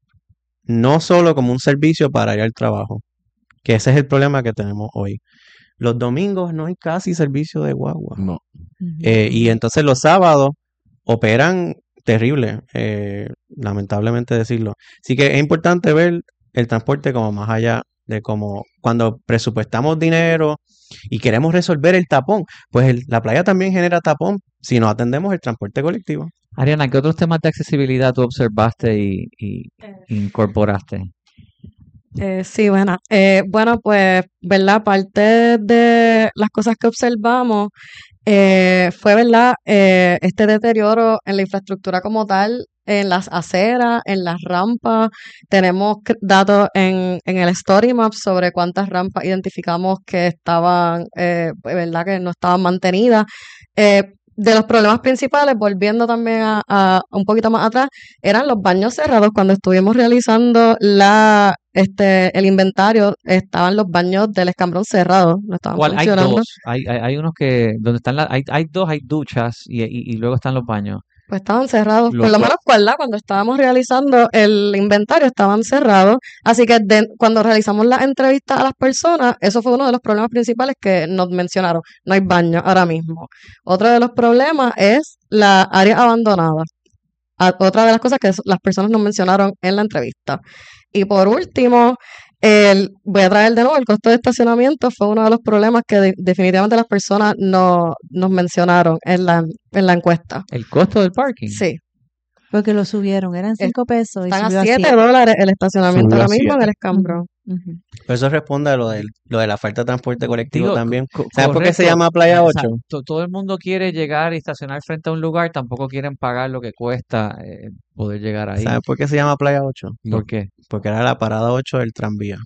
no solo como un servicio para ir al trabajo, que ese es el problema que tenemos hoy. Los domingos no hay casi servicio de guagua. No. Eh, y entonces los sábados operan terrible, eh, lamentablemente decirlo. Así que es importante ver el transporte como más allá de como cuando presupuestamos dinero y queremos resolver el tapón, pues el- la playa también genera tapón si no atendemos el transporte colectivo. Ariana, ¿qué otros temas de accesibilidad tú observaste y, y incorporaste? Eh, sí, bueno, eh, bueno, pues, ¿verdad? Parte de las cosas que observamos eh, fue, ¿verdad? Eh, este deterioro en la infraestructura como tal, en las aceras, en las rampas. Tenemos cr- datos en, en el Story Map sobre cuántas rampas identificamos que estaban, eh, ¿verdad? Que no estaban mantenidas. Eh, de los problemas principales, volviendo también a, a un poquito más atrás, eran los baños cerrados. Cuando estuvimos realizando la este el inventario, estaban los baños del escambrón cerrados, no estaban ¿Cuál? Hay funcionando. dos. Hay, hay, hay unos que, donde están las, hay, hay dos, hay duchas y, y, y luego están los baños. Pues estaban cerrados, Lo por lo cual- menos ¿verdad? Cuando estábamos realizando el inventario estaban cerrados, así que de- cuando realizamos la entrevista a las personas, eso fue uno de los problemas principales que nos mencionaron, no hay baño ahora mismo. Otro de los problemas es la área abandonada. A- Otra de las cosas que las personas nos mencionaron en la entrevista. Y por último, el, voy a traer de nuevo el costo de estacionamiento, fue uno de los problemas que de- definitivamente las personas no, nos mencionaron en la, en la encuesta. El costo del parking. Sí, Porque lo subieron, eran cinco pesos y están subió a a siete siete. dólares el estacionamiento Subió a ahora mismo en el siete. escambrón. Ujú. Pero eso responde a lo, del, lo de la falta de transporte colectivo Digo, también. co- ¿Sabes por qué se correcto. llama Playa O sea, ocho? to- todo el mundo quiere llegar y estacionar frente a un lugar, tampoco quieren pagar lo que cuesta eh, poder llegar ahí. ¿Sabes por qué se llama Playa ocho? ¿Por qué? Porque era la parada ocho del tranvía.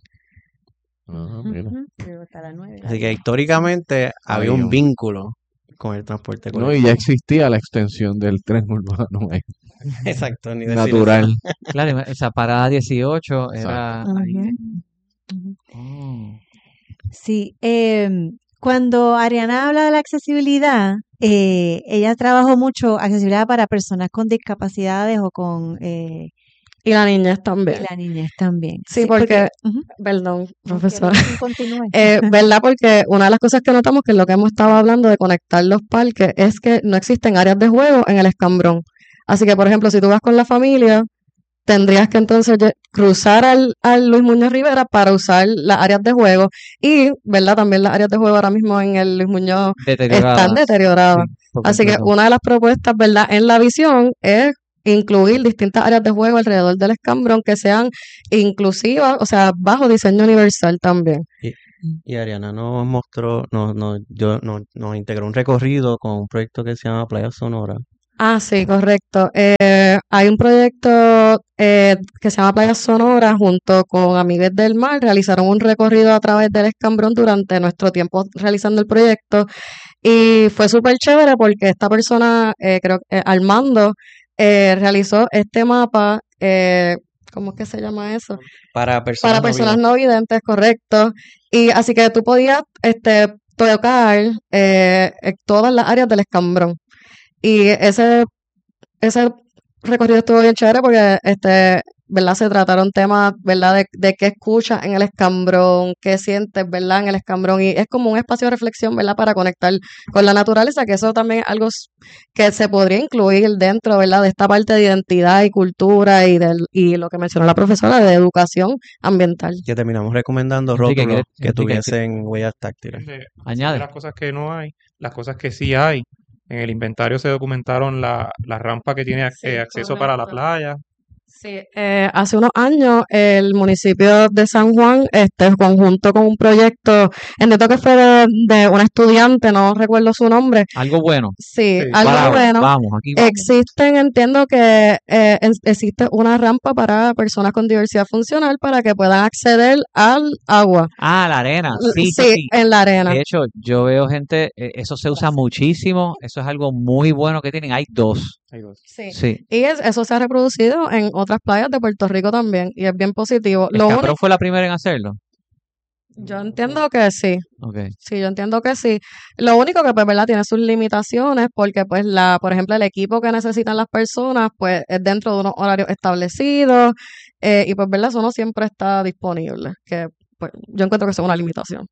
Ah, mira. Ujú. Pero hasta las nueve. Así que históricamente había Había un un- vínculo con el transporte No, y colectivo. ya existía la extensión del tren urbano eh, Exacto, ni decir natural. Claro, ima- esa parada dieciocho era Exacto. ahí. Ujú. Ujú. Oh. Sí, eh, Cuando Ariana habla de la accesibilidad, eh, ella trabajó mucho accesibilidad para personas con discapacidades o con... Eh, y la niñez y también. la niñez también. Sí, Sí, porque, porque... ujú. perdón, No, profesora. quiero que continúe. Eh, ¿verdad? Porque una de las cosas que notamos, que es lo que hemos estado hablando de conectar los parques, es que no existen áreas de juego en el Escambrón. Así que, por ejemplo, si tú vas con la familia, tendrías que entonces lle- cruzar al, al Luis Muñoz Rivera para usar las áreas de juego. Y, ¿verdad? También las áreas de juego ahora mismo en el Luis Muñoz están Deterioradas. deterioradas. Sí, por Así que completo. una de las propuestas, ¿verdad? En la visión es incluir distintas áreas de juego alrededor del Escambrón que sean inclusivas, o sea, bajo diseño universal también. Y, y Ariana nos mostró, nos, nos, yo, nos, nos integró un recorrido con un proyecto que se llama Playa Sonora. Ah, sí, correcto. Eh, hay un proyecto eh, que se llama Playa Sonora junto con Amigues del Mar. Realizaron un recorrido a través del Escambrón durante nuestro tiempo realizando el proyecto y fue súper chévere porque esta persona, eh, creo que eh, Armando, eh, realizó este mapa, eh, ¿cómo es que se llama eso? Para personas Para no personas videntes. no videntes, correcto. Y así que tú podías este, tocar eh, eh, todas las áreas del Escambrón. Y ese, ese recorrido estuvo bien chévere porque, este, ¿verdad? Se trataron temas, ¿verdad? De, de qué escuchas en el Escambrón, qué sientes, ¿verdad? En el Escambrón. Y es como un espacio de reflexión, ¿verdad? Para conectar con la naturaleza, que eso también es algo s- que se podría incluir dentro, ¿verdad? De esta parte de identidad y cultura y, del, y lo que mencionó la profesora de educación ambiental. Que terminamos recomendando Enrique, rótulos ¿quieres- que Enrique, tuviesen huellas táctiles. De, de Añade. las cosas que no hay, las cosas que sí hay. En el inventario se documentaron la, la rampa que tiene ac- Sí, eh, acceso para la correcto. playa. Sí, eh, hace unos años el municipio de San Juan, este, conjunto con un proyecto, entiendo que fue de, de una estudiante, no recuerdo su nombre. Algo bueno. Sí, Sí, algo Bravo, bueno. vamos, aquí vamos. Existen, entiendo que eh, es- existe una rampa para personas con diversidad funcional para que puedan acceder al agua. Ah, la arena. L- Sí, sí, Sí, sí. en la arena. De hecho, yo veo gente, eh, eso se usa muchísimo, eso es algo muy bueno que tienen. Hay dos. Hay dos. Sí. Sí. Y es- eso se ha reproducido en otras playas de Puerto Rico también, y es bien positivo. Lo ¿Escaprón único, fue la primera en hacerlo? yo entiendo que sí. Ok. Sí, yo entiendo que sí. Lo único que, pues, ¿verdad? Tiene sus limitaciones porque, pues, la, por ejemplo, el equipo que necesitan las personas, pues, es dentro de unos horarios establecidos eh, y, pues, ¿verdad? Eso no siempre está disponible, que, pues, yo encuentro que eso es una limitación.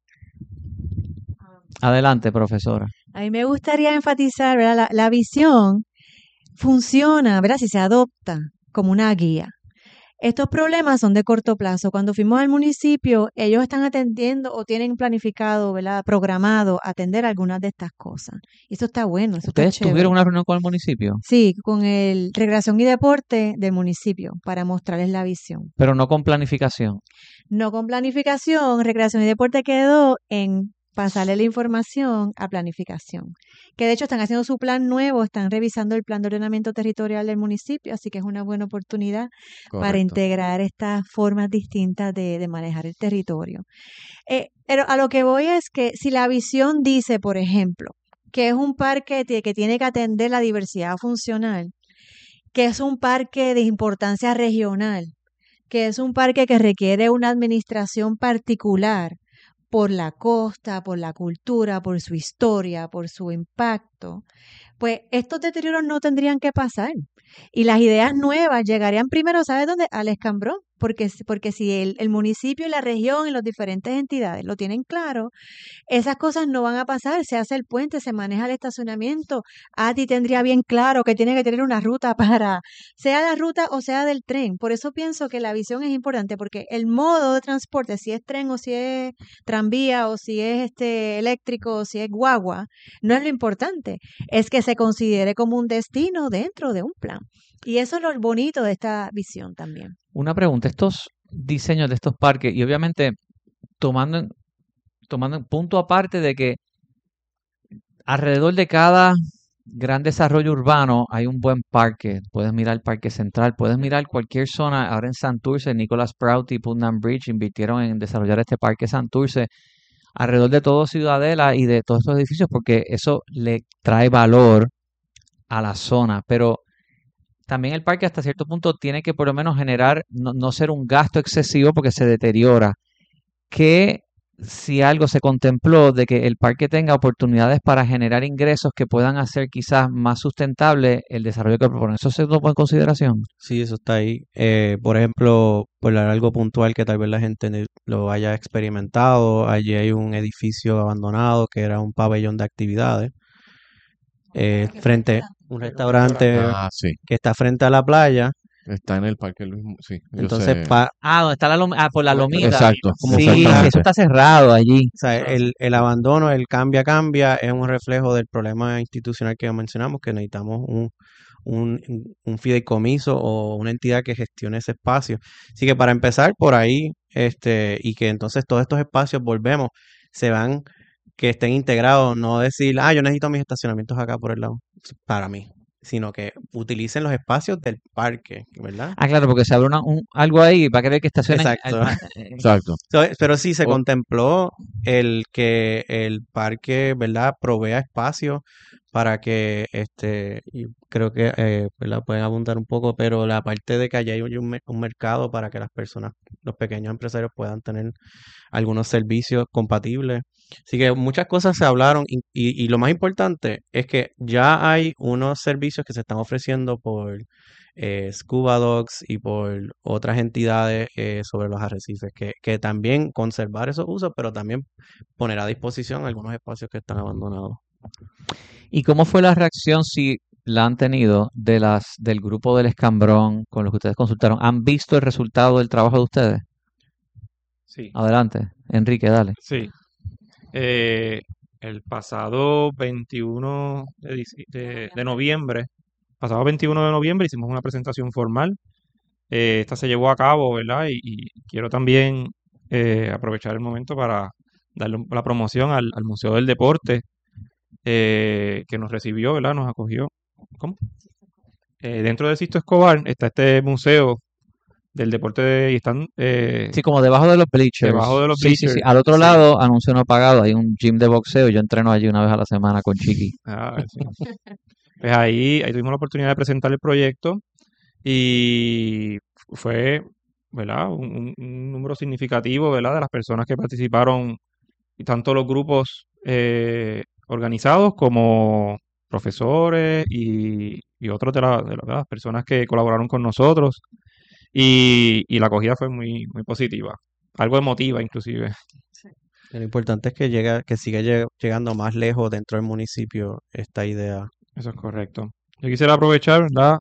Adelante, profesora. A mí me gustaría enfatizar, ¿verdad? La, la visión funciona, ¿verdad? Si se adopta como una guía. Estos problemas son de corto plazo. Cuando fuimos al municipio, ellos están atendiendo o tienen planificado, ¿verdad? Programado atender algunas de estas cosas. Y eso está bueno, eso está ¿Ustedes chévere. tuvieron una reunión con el municipio? Sí, con el Recreación y Deporte del municipio para mostrarles la visión. Pero no con planificación. No con planificación, Recreación y Deporte quedó en pasarle la información a planificación. Que de hecho están haciendo su plan nuevo, están revisando el plan de ordenamiento territorial del municipio, así que es una buena oportunidad para Correcto. integrar estas formas distintas de, de manejar el territorio. Eh, pero a lo que voy es que si la visión dice, por ejemplo, que es un parque que que tiene que atender la diversidad funcional, que es un parque de importancia regional, que es un parque que requiere una administración particular por la costa, por la cultura, por su historia, por su impacto, pues estos deterioros no tendrían que pasar. Y las ideas nuevas llegarían primero, ¿sabes dónde? Al Escambrón. Porque, si- porque si el, el municipio y la región y las diferentes entidades lo tienen claro, esas cosas no van a pasar. Se hace el puente, se maneja el estacionamiento. A ti tendría bien claro que tiene que tener una ruta para, sea la ruta o sea del tren. Por eso pienso que la visión es importante, porque el modo de transporte, si es tren o si es tranvía o si es este eléctrico o si es guagua, no es lo importante. Es que se considere como un destino dentro de un plan. Y eso es lo bonito de esta visión también. Una pregunta, estos diseños de estos parques, y obviamente tomando en, tomando en punto aparte de que alrededor de cada gran desarrollo urbano hay un buen parque. Puedes mirar el Parque Central, puedes mirar cualquier zona. Ahora en Santurce, Nicholas Prout y Putnam Bridge invirtieron en desarrollar este Parque Santurce alrededor de todo Ciudadela y de todos estos edificios porque eso le trae valor a la zona. Pero también el parque hasta cierto punto tiene que por lo menos generar, no, no ser un gasto excesivo porque se deteriora. ¿Qué si algo se contempló de que el parque tenga oportunidades para generar ingresos que puedan hacer quizás más sustentable el desarrollo que propone. ¿Eso se tomó en consideración? Sí, eso está ahí. Eh, por ejemplo, por algo puntual que tal vez la gente ne- lo haya experimentado, allí hay un edificio abandonado que era un pabellón de actividades, eh, frente, un restaurante Ah, sí. que está frente a la playa. Está en el Parque Luis, Mu- sí, yo Entonces, sé. pa- Ah, donde está la lom- ah, por la lomita. Exacto, como Sí, exactamente. eso está cerrado allí. o sea, el, el abandono, el cambia, cambia, es un reflejo del problema institucional que mencionamos, que necesitamos un, un, un fideicomiso o una entidad que gestione ese espacio. Así que para empezar por ahí, este, y que entonces todos estos espacios, volvemos, se van, que estén integrados, no decir, ah, yo necesito mis estacionamientos acá por el lado, para mí, sino que utilicen los espacios del parque, ¿verdad? Ah, claro, porque se abre una- un, algo ahí va a querer que estacionen. Exacto. al- eh, Exacto. So, Pero sí se O- contempló el que el parque, ¿verdad?, provea espacio para que, este, y creo que, eh, ¿verdad?, pueden abundar un poco, pero la parte de que allá hay un, me- un mercado para que las personas, los pequeños empresarios puedan tener algunos servicios compatibles. Así que muchas cosas se hablaron y, y- y lo más importante es que ya hay unos servicios que se están ofreciendo por eh, Scuba Dogs y por otras entidades eh, sobre los arrecifes, que, que también conservar esos usos, pero también poner a disposición algunos espacios que están abandonados. ¿Y cómo fue la reacción, si la han tenido, de las del grupo del Escambrón con los que ustedes consultaron? ¿Han visto el resultado del trabajo de ustedes? Sí, Adelante, Enrique, dale. sí. Eh, el pasado veintiuno de, dic- de- de noviembre, pasado veintiuno de noviembre hicimos una presentación formal. Eh, esta se llevó a cabo, ¿verdad? Y, y quiero también eh, aprovechar el momento para darle un- la promoción al, al Museo del Deporte, eh, que nos recibió, ¿verdad? Nos acogió. ¿Cómo? Eh, dentro de Sisto Escobar está este museo del deporte de- y están eh, Sí, como debajo de los bleachers. debajo de los Sí, sí, sí. bleachers. Al otro Sí. lado, anuncio no pagado, hay un gym de boxeo. Yo entreno allí una vez a la semana con Chiqui. Ah, sí. Pues ahí, ahí tuvimos la oportunidad de presentar el proyecto y fue, ¿verdad? Un, un- un número significativo, ¿verdad? De las personas que participaron, y tanto los grupos eh, organizados como profesores y, y otros de, la- de la- de las personas que colaboraron con nosotros. Y, y la acogida fue muy, muy positiva, algo emotiva inclusive. Lo importante es que llega, que siga lle- llegando más lejos dentro del municipio esta idea. Eso es correcto. Yo quisiera aprovechar, ¿verdad?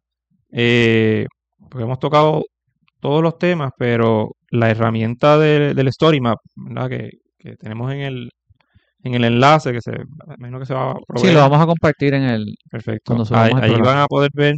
Eh, porque hemos tocado todos los temas, pero la herramienta de- del Story Map, ¿verdad? Que, que tenemos en el, en el enlace, que se, me imagino que se va a Sí, proveer. lo vamos a compartir en el Perfecto. cuando subamos Ahí, el ahí programa. van a poder ver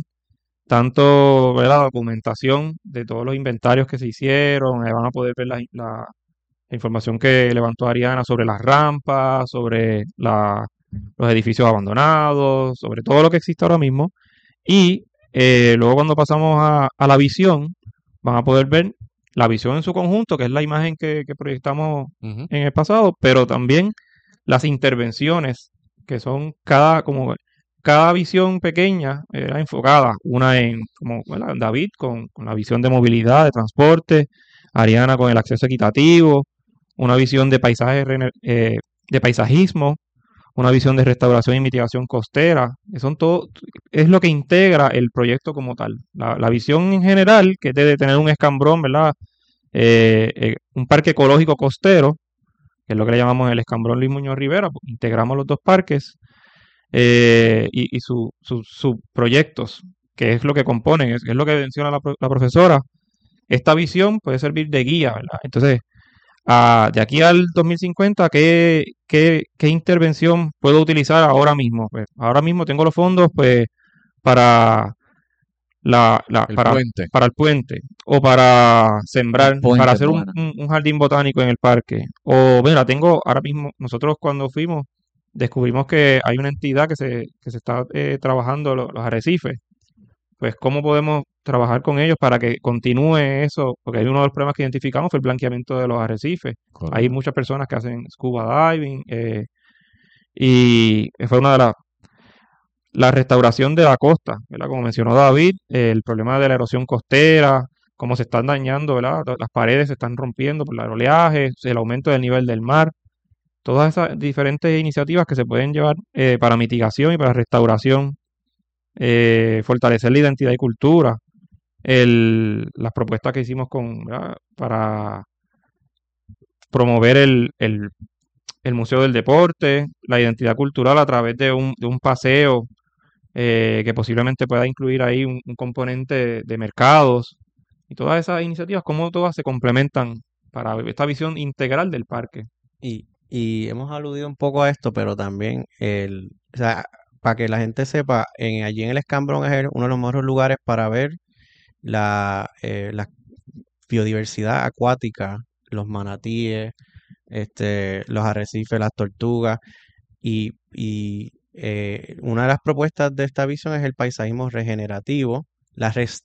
tanto, ¿verdad? La documentación de todos los inventarios que se hicieron, ahí van a poder ver la, la- la información que levantó Ariana sobre las rampas, sobre la- los edificios abandonados, sobre todo lo que existe ahora mismo. Y eh, luego cuando pasamos a, a la visión, van a poder ver la visión en su conjunto, que es la imagen que, que proyectamos Ujú. en el pasado, pero también las intervenciones, que son cada, como cada visión pequeña era enfocada, una en, como ¿verdad? David con, con la visión de movilidad, de transporte, Ariana con el acceso equitativo, una visión de paisaje, rene- eh, de paisajismo, una visión de restauración y mitigación costera, que son todo, es lo que integra el proyecto como tal. La, la visión en general, que es de tener un escambrón, ¿verdad? Eh, eh, un parque ecológico costero, que es lo que le llamamos el escambrón Luis Muñoz Rivera, pues, integramos los dos parques eh, y, y su- su- sus proyectos, que es lo que componen, es, es lo que menciona la, pro- la profesora. Esta visión puede servir de guía, ¿verdad? Entonces, ah, de aquí al dos mil cincuenta, ¿qué, qué, qué intervención puedo utilizar ahora mismo? Pues ahora mismo tengo los fondos pues para la, la- El para, puente. para el puente o para sembrar, El puente, para hacer un, buena. un- un jardín botánico en el parque. O mira, tengo ahora mismo, nosotros cuando fuimos descubrimos que hay una entidad que se, que se está eh, trabajando lo- los arrecifes. Pues cómo podemos trabajar con ellos para que continúe eso, porque hay uno de los problemas que identificamos fue el blanqueamiento de los arrecifes. Hay Correcto. muchas personas que hacen scuba diving eh, y fue una de las la restauración de la costa, ¿verdad? Como mencionó David, eh, el problema de la erosión costera, cómo se están dañando, ¿verdad? Las paredes se están rompiendo por el oleaje, el aumento del nivel del mar, todas esas diferentes iniciativas que se pueden llevar eh, para mitigación y para restauración, eh, fortalecer la identidad y cultura, el, las propuestas que hicimos con, ¿verdad? Para promover el, el, el Museo del Deporte, la identidad cultural a través de un, de un paseo eh, que posiblemente pueda incluir ahí un, un componente de, de mercados y todas esas iniciativas, cómo todas se complementan para esta visión integral del parque. Y, y hemos aludido un poco a esto, pero también, el, o sea, para que la gente sepa, en, allí en el Escambrón es el- uno de los mejores lugares para ver la, eh, la biodiversidad acuática, los manatíes, este, los arrecifes, las tortugas, y, y, eh, una de las propuestas de esta visión es el paisajismo regenerativo, la res-